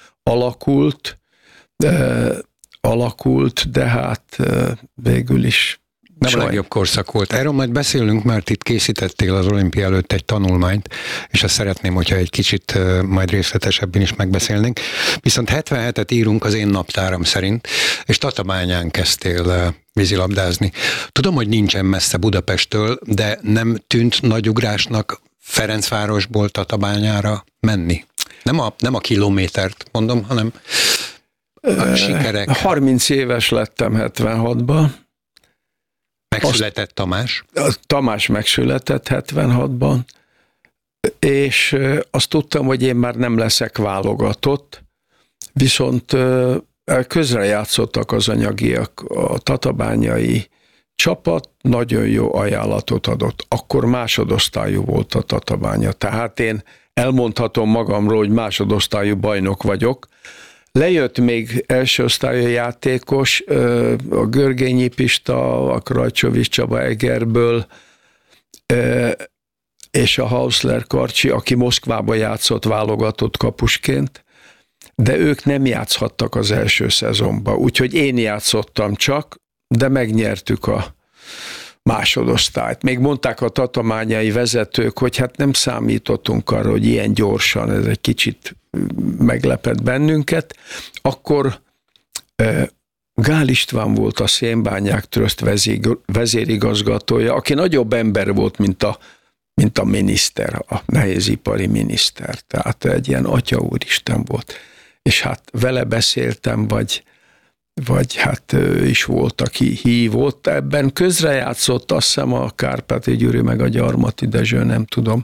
Alakult, de hát végül is nem a legjobb korszak volt. Erről majd beszélünk, mert itt készítettél az olimpia előtt egy tanulmányt, és azt szeretném, hogyha egy kicsit majd részletesebben is megbeszélnénk. Viszont 77-et írunk az én naptáram szerint, és Tatabányán kezdtél vízilabdázni. Tudom, hogy nincsen messze Budapesttől, de nem tűnt nagy ugrásnak Ferencvárosból Tatabányára menni? Nem a kilométert mondom, hanem a sikerek. 30 éves lettem 76-ban. Megszületett Tamás? Tamás megszületett 76-ban, és azt tudtam, hogy én már nem leszek válogatott, viszont közrejátszottak az anyagiak. A tatabányai csapat nagyon jó ajánlatot adott. Akkor másodosztályú volt a Tatabánya, tehát én elmondhatom magamról, hogy másodosztályú bajnok vagyok. Lejött még első osztályú játékos, a Görgényi Pista, a Krajcsovics Csaba Egerből, és a Hausler Karcsi, aki Moszkvába játszott válogatott kapusként, de ők nem játszhattak az első szezonban, úgyhogy én játszottam csak, de megnyertük a másodosztályt. Még mondták a tatabányai vezetők, hogy hát nem számítottunk arra, hogy ilyen gyorsan, ez egy kicsit meglepett bennünket. Akkor Gál István volt a Szénbányák Tröszt vezérigazgatója, aki nagyobb ember volt, mint a miniszter, a nehézipari miniszter. Tehát egy ilyen atya úristen volt. És hát vele beszéltem, vagy hát ő is volt, aki hívott. Ebben közrejátszott, azt hiszem, a Kárpáti Gyuri meg a Gyarmati Dezső, nem tudom.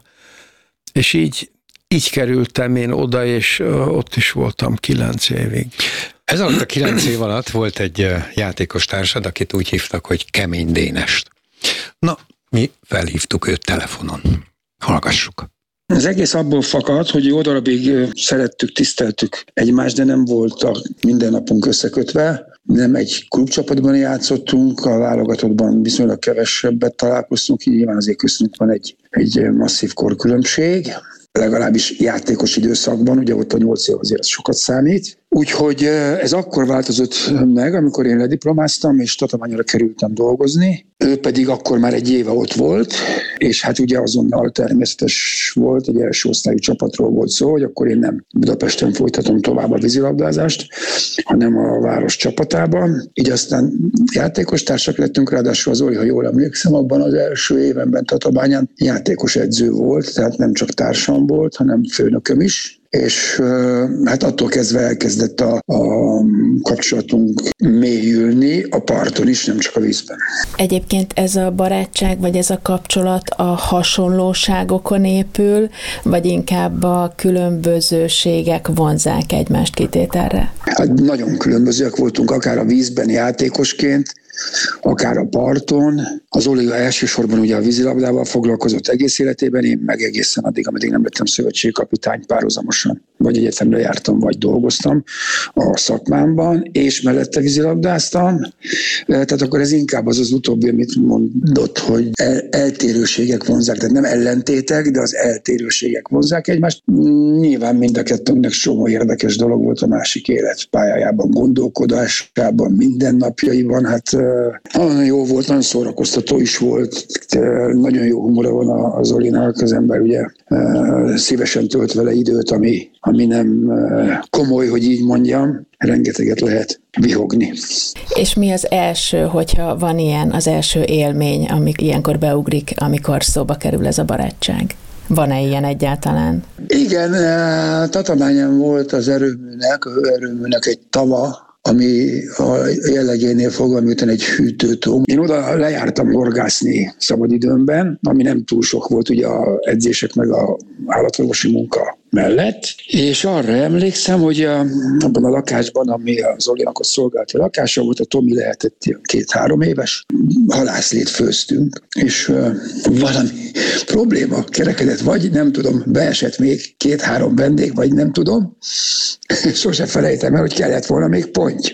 És így kerültem én oda, és ott is voltam 9 évig. Ez alatt a 9 év alatt volt egy játékos társad, akit úgy hívtak, hogy Kemény Dénest. Na, mi felhívtuk őt telefonon. Hallgassuk. Az egész abból fakad, hogy jó darabig szerettük, tiszteltük egymást, de nem voltak minden napunk összekötve. Nem egy klubcsapatban játszottunk, a válogatottban viszonylag kevesebbet találkoztunk, nyilván azért köztünk van egy masszív korkülönbség, legalábbis játékos időszakban, ugye ott a 8 év azért sokat számít. Úgyhogy ez akkor változott meg, amikor én lediplomáztam, és Tatabányra kerültem dolgozni. Ő pedig akkor már egy éve ott volt, és hát ugye azonnal természetes volt, egy első osztályú csapatról volt szó, hogy akkor én nem Budapesten folytatom tovább a vízilabdázást, hanem a város csapatában. Így aztán játékos társak lettünk, ráadásul az Zoli, ha jól emlékszem, abban az első évenben Tatabányán játékos edző volt, tehát nem csak társam volt, hanem főnököm is. És hát attól kezdve elkezdett a kapcsolatunk mélyülni a parton is, nem csak a vízben. Egyébként ez a barátság, vagy ez a kapcsolat a hasonlóságokon épül, vagy inkább a különbözőségek vonzzák egymást kitételre? Hát nagyon különbözőek voltunk, akár a vízben játékosként, akár a parton. Az Oliga elsősorban ugye a vízilabdával foglalkozott egész életében, én meg egészen addig, ameddig nem lettem szövetségkapitány, párhuzamosan vagy egyetemre jártam, vagy dolgoztam a szakmámban, és mellette vízilabdáztam. Tehát akkor ez inkább az utóbbi, amit mondott, hogy eltérőségek vonzák, tehát nem ellentétek, de az eltérőségek vonzák egymást. Nyilván mind a kettőnknek csomó érdekes dolog volt a másik életpályájában, gondolkodásában, mindennapjaiban. Hát nagyon jó volt, nagyon szórakoztató is volt, nagyon jó humora van az Zolinak, az ember ugye szívesen tölt vele időt, ami nem komoly, hogy így mondjam, rengeteget lehet vihogni. És mi az első, hogyha van ilyen, az első élmény, amik ilyenkor beugrik, amikor szóba kerül ez a barátság? Van-e ilyen egyáltalán? Igen, Tatabányán volt az hőerőműnek egy tava, ami a jellegénél fogva, miután egy hűtőtó. Én oda lejártam horgászni szabadidőmben, ami nem túl sok volt ugye az edzések meg a állatorvosi munka mellett, és arra emlékszem, hogy abban a lakásban, ami az Zolinak a szolgálati lakása volt, a Tomi lehetett 2-3 éves, halászlét főztünk, és valami probléma kerekedett, vagy nem tudom, beesett még 2-3 vendég, vagy nem tudom, sose felejtem el, hogy kellett volna még ponty.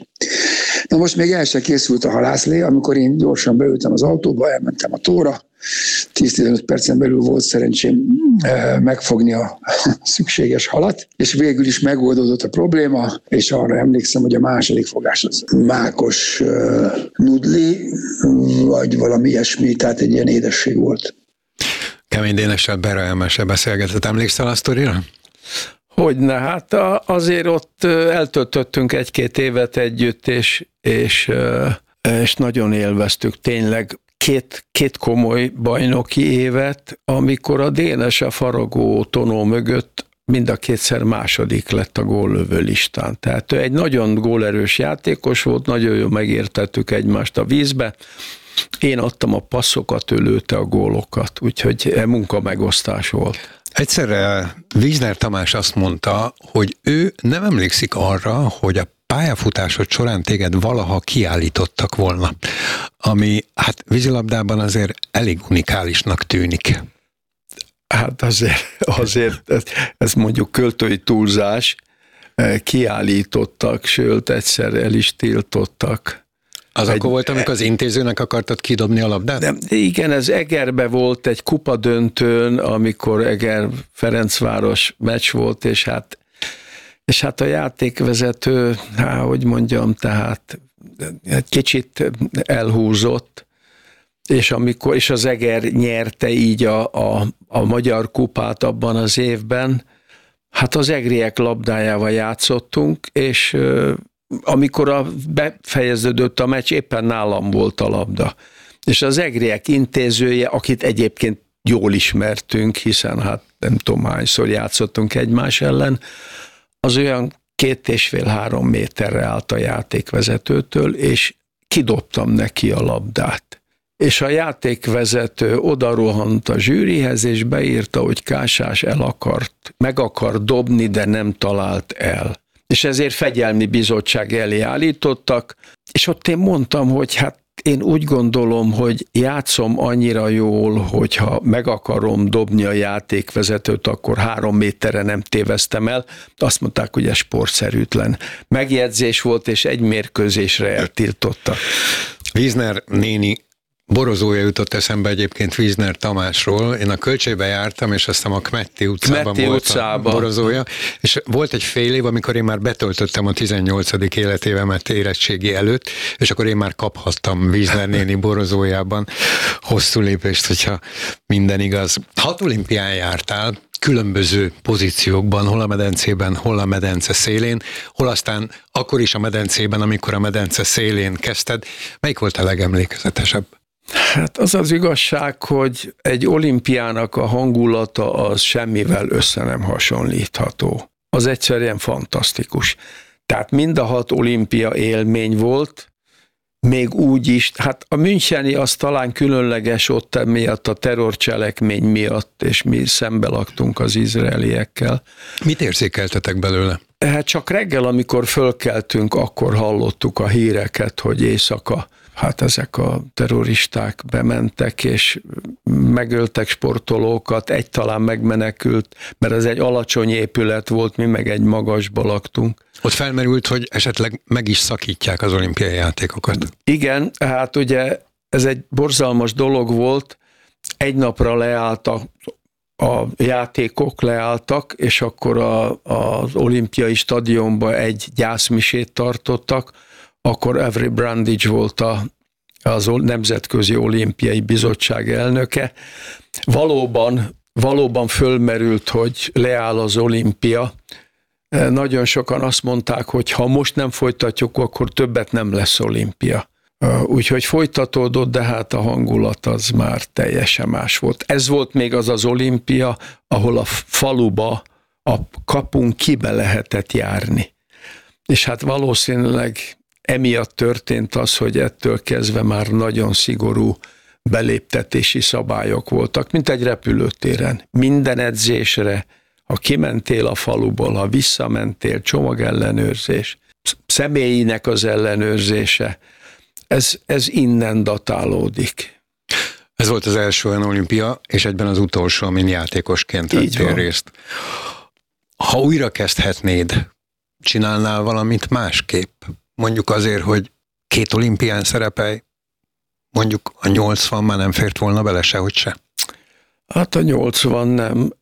Na most még el se készült a halászlé, amikor én gyorsan beültem az autóba, elmentem a tóra, 10-15 percen belül volt szerencsém megfogni a szükséges halat, és végül is megoldódott a probléma, és arra emlékszem, hogy a második fogás az mákos nudli, vagy valami ilyesmi, tehát egy ilyen édesség volt. Kemény Dénessel berelmese beszélgetett, emlékszel a sztorira? Hogyne, hát azért ott eltöltöttünk 1-2 évet együtt, és nagyon élveztük tényleg két komoly bajnoki évet, amikor a Dénes a faragó tonó mögött mind a kétszer második lett a góllövő listán. Tehát ő egy nagyon gólerős játékos volt, nagyon jól megértettük egymást a vízbe. Én adtam a passzokat, ő lőtte a gólokat, úgyhogy munkamegosztás volt. Egyszer Wiesner Tamás azt mondta, hogy ő nem emlékszik arra, hogy a pályafutásod során téged valaha kiállítottak volna, ami hát vízilabdában azért elég unikálisnak tűnik. Hát azért ez mondjuk költői túlzás, kiállítottak, sőt egyszer el is tiltottak. Az akkor volt, amikor az intézőnek akartad kidobni a labdát? Igen, ez Egerbe volt egy kupadöntőn, amikor Eger-Ferencváros meccs volt, és hát a játékvezető, hogy mondjam, tehát egy kicsit elhúzott, és az Eger nyerte így a magyar kupát abban az évben, hát az egriek labdájával játszottunk, és amikor befejeződött a meccs, éppen nálam volt a labda. És az egriek intézője, akit egyébként jól ismertünk, hiszen hát nem tudom hányszor játszottunk egymás ellen, az olyan 2,5-3 méterre állt a játékvezetőtől, és kidobtam neki a labdát. És a játékvezető odarohant a zsűrihez, és beírta, hogy Kásás meg akar dobni, de nem talált el. És ezért fegyelmi bizottság elé állítottak, és ott én mondtam, hogy hát én úgy gondolom, hogy játszom annyira jól, hogyha meg akarom dobni a játékvezetőt, akkor 3 méterre nem téveztem el. Azt mondták, hogy ez sportszerűtlen megjegyzés volt, és egy mérkőzésre eltiltottak. Wiesner néni borozója jutott eszembe egyébként Wiesner Tamásról. Én a Kölcseybe jártam, és aztán a Kmetti utcában volt a borozója, és volt egy fél év, amikor én már betöltöttem a 18. életévemet érettségi előtt, és akkor én már kaphattam Wiesner néni borozójában hosszú lépést, hogyha minden igaz. 6 olimpián jártál, különböző pozíciókban, hol a medencében, hol a medence szélén, hol aztán akkor is a medencében, amikor a medence szélén kezdted. Melyik volt a legemlékezetesebb? Hát az az igazság, hogy egy olimpiának a hangulata az semmivel össze nem hasonlítható. Az egyszerűen fantasztikus. Tehát mind a 6 olimpia élmény volt, még úgy is, hát a müncheni az talán különleges ott miatt, a terrorcselekmény miatt, és mi szembe laktunk az izraeliekkel. Mit érzékeltetek belőle? Hát csak reggel, amikor fölkeltünk, akkor hallottuk a híreket, hogy éjszaka hát ezek a terroristák bementek, és megöltek sportolókat, egy talán megmenekült, mert ez egy alacsony épület volt, mi meg egy magasba laktunk. Ott felmerült, hogy esetleg meg is szakítják az olimpiai játékokat. Igen, hát ugye ez egy borzalmas dolog volt, egy napra leálltak a játékok, és akkor az olimpiai stadionba egy gyászmisét tartottak, akkor Avery Brundage volt az Nemzetközi Olimpiai Bizottság elnöke. Valóban fölmerült, hogy leáll az olimpia. Nagyon sokan azt mondták, hogy ha most nem folytatjuk, akkor többet nem lesz olimpia. Úgyhogy folytatódott, de hát a hangulat az már teljesen más volt. Ez volt még az olimpia, ahol a faluba a kapun kibe lehetett járni. És hát valószínűleg emiatt történt az, hogy ettől kezdve már nagyon szigorú beléptetési szabályok voltak, mint egy repülőtéren. Minden edzésre, ha kimentél a faluból, ha visszamentél, csomagellenőrzés, személyinek az ellenőrzése, ez innen datálódik. Ez volt az első olyan olimpia, és egyben az utolsó, amin játékosként vettél részt. Ha újra kezdhetnéd, csinálnál valamit másképp? Mondjuk azért, hogy 2 olimpián szerepelj, mondjuk a 80 már nem fért volna bele sehogy se. Hát a 80 nem.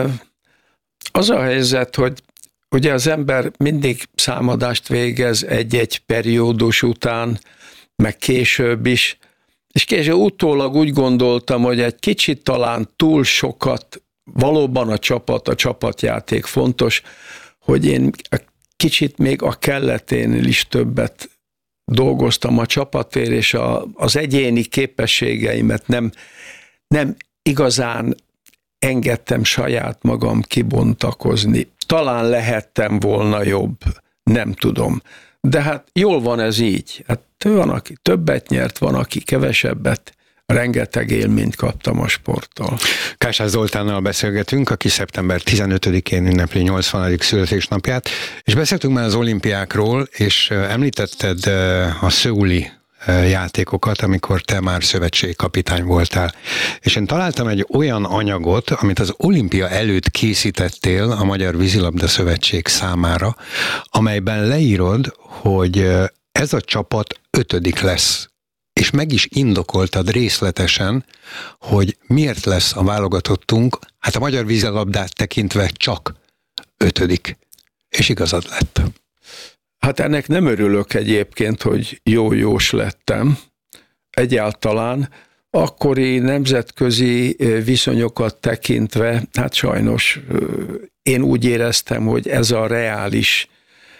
Az a helyzet, hogy ugye az ember mindig számadást végez egy-egy periódus után, meg később is, és később utólag úgy gondoltam, hogy egy kicsit talán túl sokat, valóban a csapatjáték fontos, hogy én kicsit még a kelleténél is többet dolgoztam a csapatért, és az egyéni képességeimet nem igazán engedtem saját magam kibontakozni. Talán lehettem volna jobb, nem tudom. De hát jól van ez így. Hát van, aki többet nyert, van, aki kevesebbet. Rengeteg élményt kaptam a sporttal. Kásás Zoltánnal beszélgetünk, aki szeptember 15-én ünnepli 80. születésnapját, és beszéltünk már az olimpiákról, és említetted a szöuli játékokat, amikor te már szövetségkapitány voltál. És én találtam egy olyan anyagot, amit az olimpia előtt készítettél a Magyar Vízilabda Szövetség számára, amelyben leírod, hogy ez a csapat 5. lesz. És meg is indokoltad részletesen, hogy miért lesz a válogatottunk, hát a magyar vízilabdát tekintve csak 5. És igazad lett. Hát ennek nem örülök egyébként, hogy jó-jós lettem. Egyáltalán akkori nemzetközi viszonyokat tekintve, hát sajnos én úgy éreztem, hogy ez a reális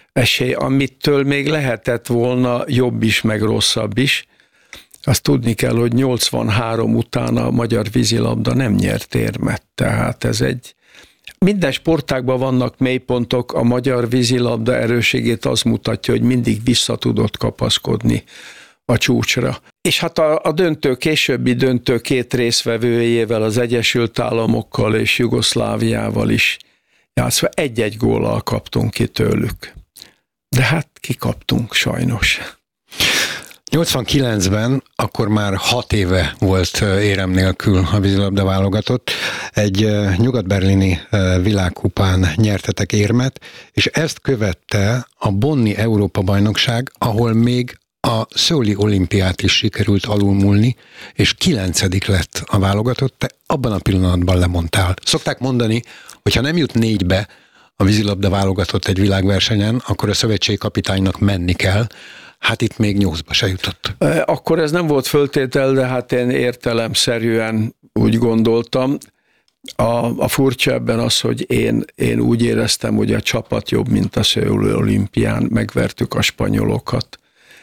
esély, amitől még lehetett volna jobb is, meg rosszabb is. Azt tudni kell, hogy 83 után a magyar vízilabda nem nyert érmet. Tehát ez minden sportágban vannak mélypontok, a magyar vízilabda erőségét az mutatja, hogy mindig vissza tudott kapaszkodni a csúcsra. És hát a későbbi döntő két részvevőjével, az Egyesült Államokkal és Jugoszláviával is játszva egy-egy góllal kaptunk ki tőlük. De hát kikaptunk sajnos. 89-ben, akkor már 6 éve volt érem nélkül a vízilabda válogatott. Egy nyugat-berlini világkupán nyertetek érmet, és ezt követte a Bonni Európa-bajnokság, ahol még a Szöuli olimpiát is sikerült alulmúlni, és 9. lett a válogatott, te abban a pillanatban lemondtál. Szokták mondani, hogy ha nem jut 4-be a vízilabda válogatott egy világversenyen, akkor a szövetségkapitánynak menni kell. Hát itt még 8-ba se jutott. Akkor ez nem volt föltétel, de hát én értelemszerűen úgy gondoltam. A furcsa ebben az, hogy én úgy éreztem, hogy a csapat jobb, mint a Szöuli olimpián, megvertük a spanyolokat.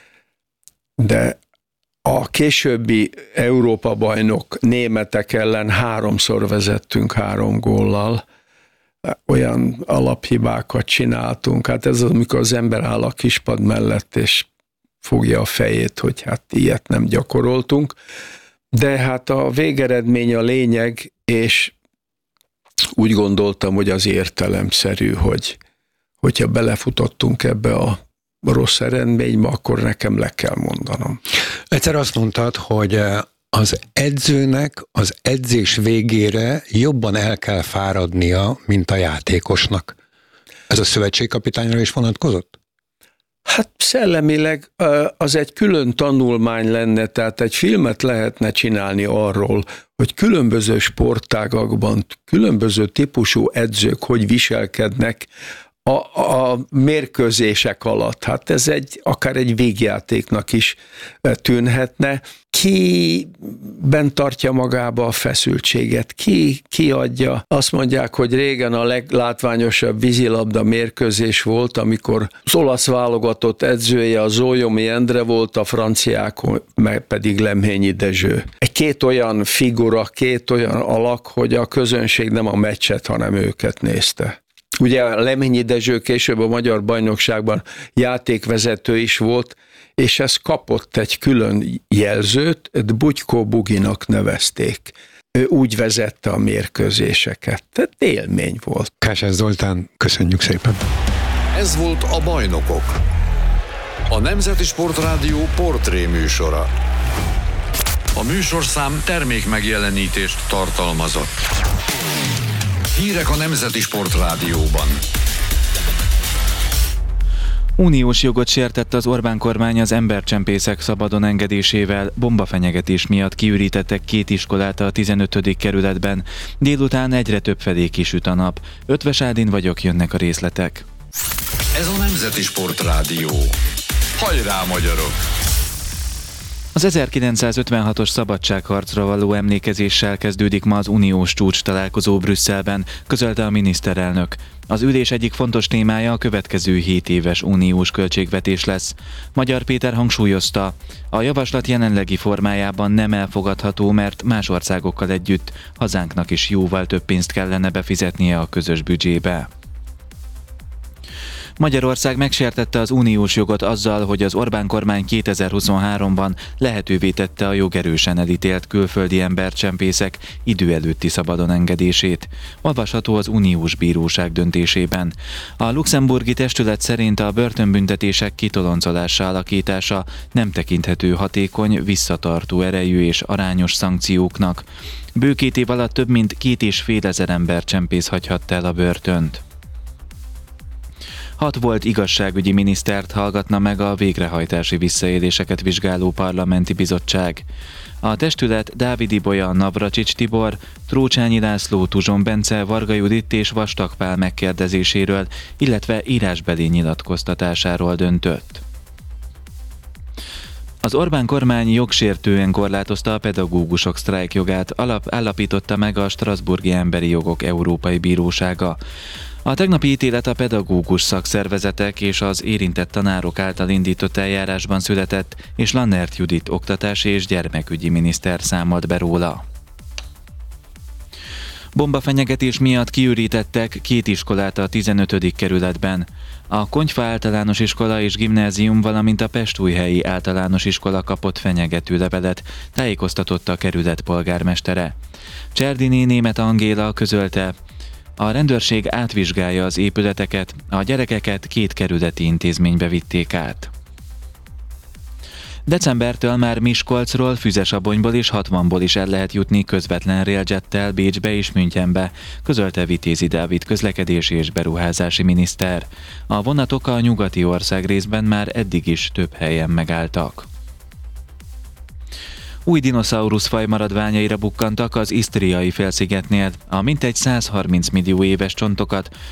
De a későbbi Európa-bajnok németek ellen 3-szor vezettünk 3 góllal. Olyan alaphibákat csináltunk. Hát ez az, amikor az ember áll a kispad mellett, és fogja a fejét, hogy hát ilyet nem gyakoroltunk. De hát a végeredmény a lényeg, és úgy gondoltam, hogy az értelemszerű, hogyha belefutottunk ebbe a rossz eredménybe, akkor nekem le kell mondanom. Egyszer azt mondtad, hogy az edzőnek az edzés végére jobban el kell fáradnia, mint a játékosnak. Ez a szövetségkapitányra is vonatkozott? Hát szellemileg az egy külön tanulmány lenne, tehát egy filmet lehetne csinálni arról, hogy különböző sportágakban különböző típusú edzők hogy viselkednek a mérkőzések alatt. Hát ez akár egy végjátéknak is tűnhetne. Ki bent tartja magába a feszültséget? Ki adja? Azt mondják, hogy régen a leglátványosabb vízilabda mérkőzés volt, amikor az olasz válogatott edzője a Zólyomi Endre volt, a franciák pedig Lemhényi Dezső. Két olyan figura, két olyan alak, hogy a közönség nem a meccset, hanem őket nézte. Ugye Lemhényi Dezső később a magyar bajnokságban játékvezető is volt, és ez kapott egy külön jelzőt, Bugykó Buginak nevezték. Ő úgy vezette a mérkőzéseket. Tehát élmény volt. Kásás Zoltán, köszönjük szépen. Ez volt a Bajnokok. A Nemzeti Sportrádió portré műsora. A műsorszám termékmegjelenítést tartalmazott. Hírek a Nemzeti Sportrádióban. Uniós jogot sértett az Orbán kormány az embercsempészek szabadon engedésével. Bombafenyegetés miatt kiürítettek 2 iskolát a 15. kerületben. Délután egyre több felé kisüt a nap. Ötvös Ádin vagyok, jönnek a részletek. Ez a Nemzeti Sportrádió. Hajrá, magyarok! Az 1956-os szabadságharcra való emlékezéssel kezdődik ma az uniós csúcs találkozó Brüsszelben, közölte a miniszterelnök. Az ülés egyik fontos témája a következő 7 éves uniós költségvetés lesz. Magyar Péter hangsúlyozta, a javaslat jelenlegi formájában nem elfogadható, mert más országokkal együtt hazánknak is jóval több pénzt kellene befizetnie a közös büdzsébe. Magyarország megsértette az uniós jogot azzal, hogy az Orbán kormány 2023-ban lehetővé tette a jogerősen elítélt külföldi embercsempészek idő előtti szabadon engedését. Olvasható az uniós bíróság döntésében. A luxemburgi testület szerint a börtönbüntetések kitoloncolása alakítása nem tekinthető hatékony, visszatartó erejű és arányos szankcióknak. Bő 2 év alatt több mint 2500 embercsempész hagyhatta el a börtönt. 6 volt igazságügyi minisztert hallgatna meg a végrehajtási visszaéléseket vizsgáló parlamenti bizottság. A testület Dávid Ibolya, Navracsics Tibor, Trócsányi László, Tuzson Bence, Varga Judit és Vastag Pál megkérdezéséről, illetve írásbeli nyilatkoztatásáról döntött. Az Orbán kormány jogsértően korlátozta a pedagógusok sztrájkjogát, állapította meg a Strasbourgi Emberi Jogok Európai Bírósága. A tegnapi ítélet a pedagógus szakszervezetek és az érintett tanárok által indított eljárásban született, és Lannert Judit oktatási és gyermekügyi miniszter számolt be róla. Bombafenyegetés miatt kiürítettek 2 iskolát a 15. kerületben. A Konyfa általános iskola és gimnázium, valamint a Pestújhelyi általános iskola kapott fenyegető levelet, tájékoztatott a kerület polgármestere. Cserdiné Németh Angéla közölte, a rendőrség átvizsgálja az épületeket, a gyerekeket 2 kerületi intézménybe vitték át. Decembertől már Miskolcról, Füzesabonyból és Hatvanból is el lehet jutni közvetlen railjettel Bécsbe és Münchenbe, közölte Vitézi Dávid közlekedési és beruházási miniszter. A vonatok a nyugati országrészben már eddig is több helyen megálltak. Új dinoszauruszfaj maradványaira bukkantak az Isztriai félszigetnél. A mintegy 130 millió éves csontokat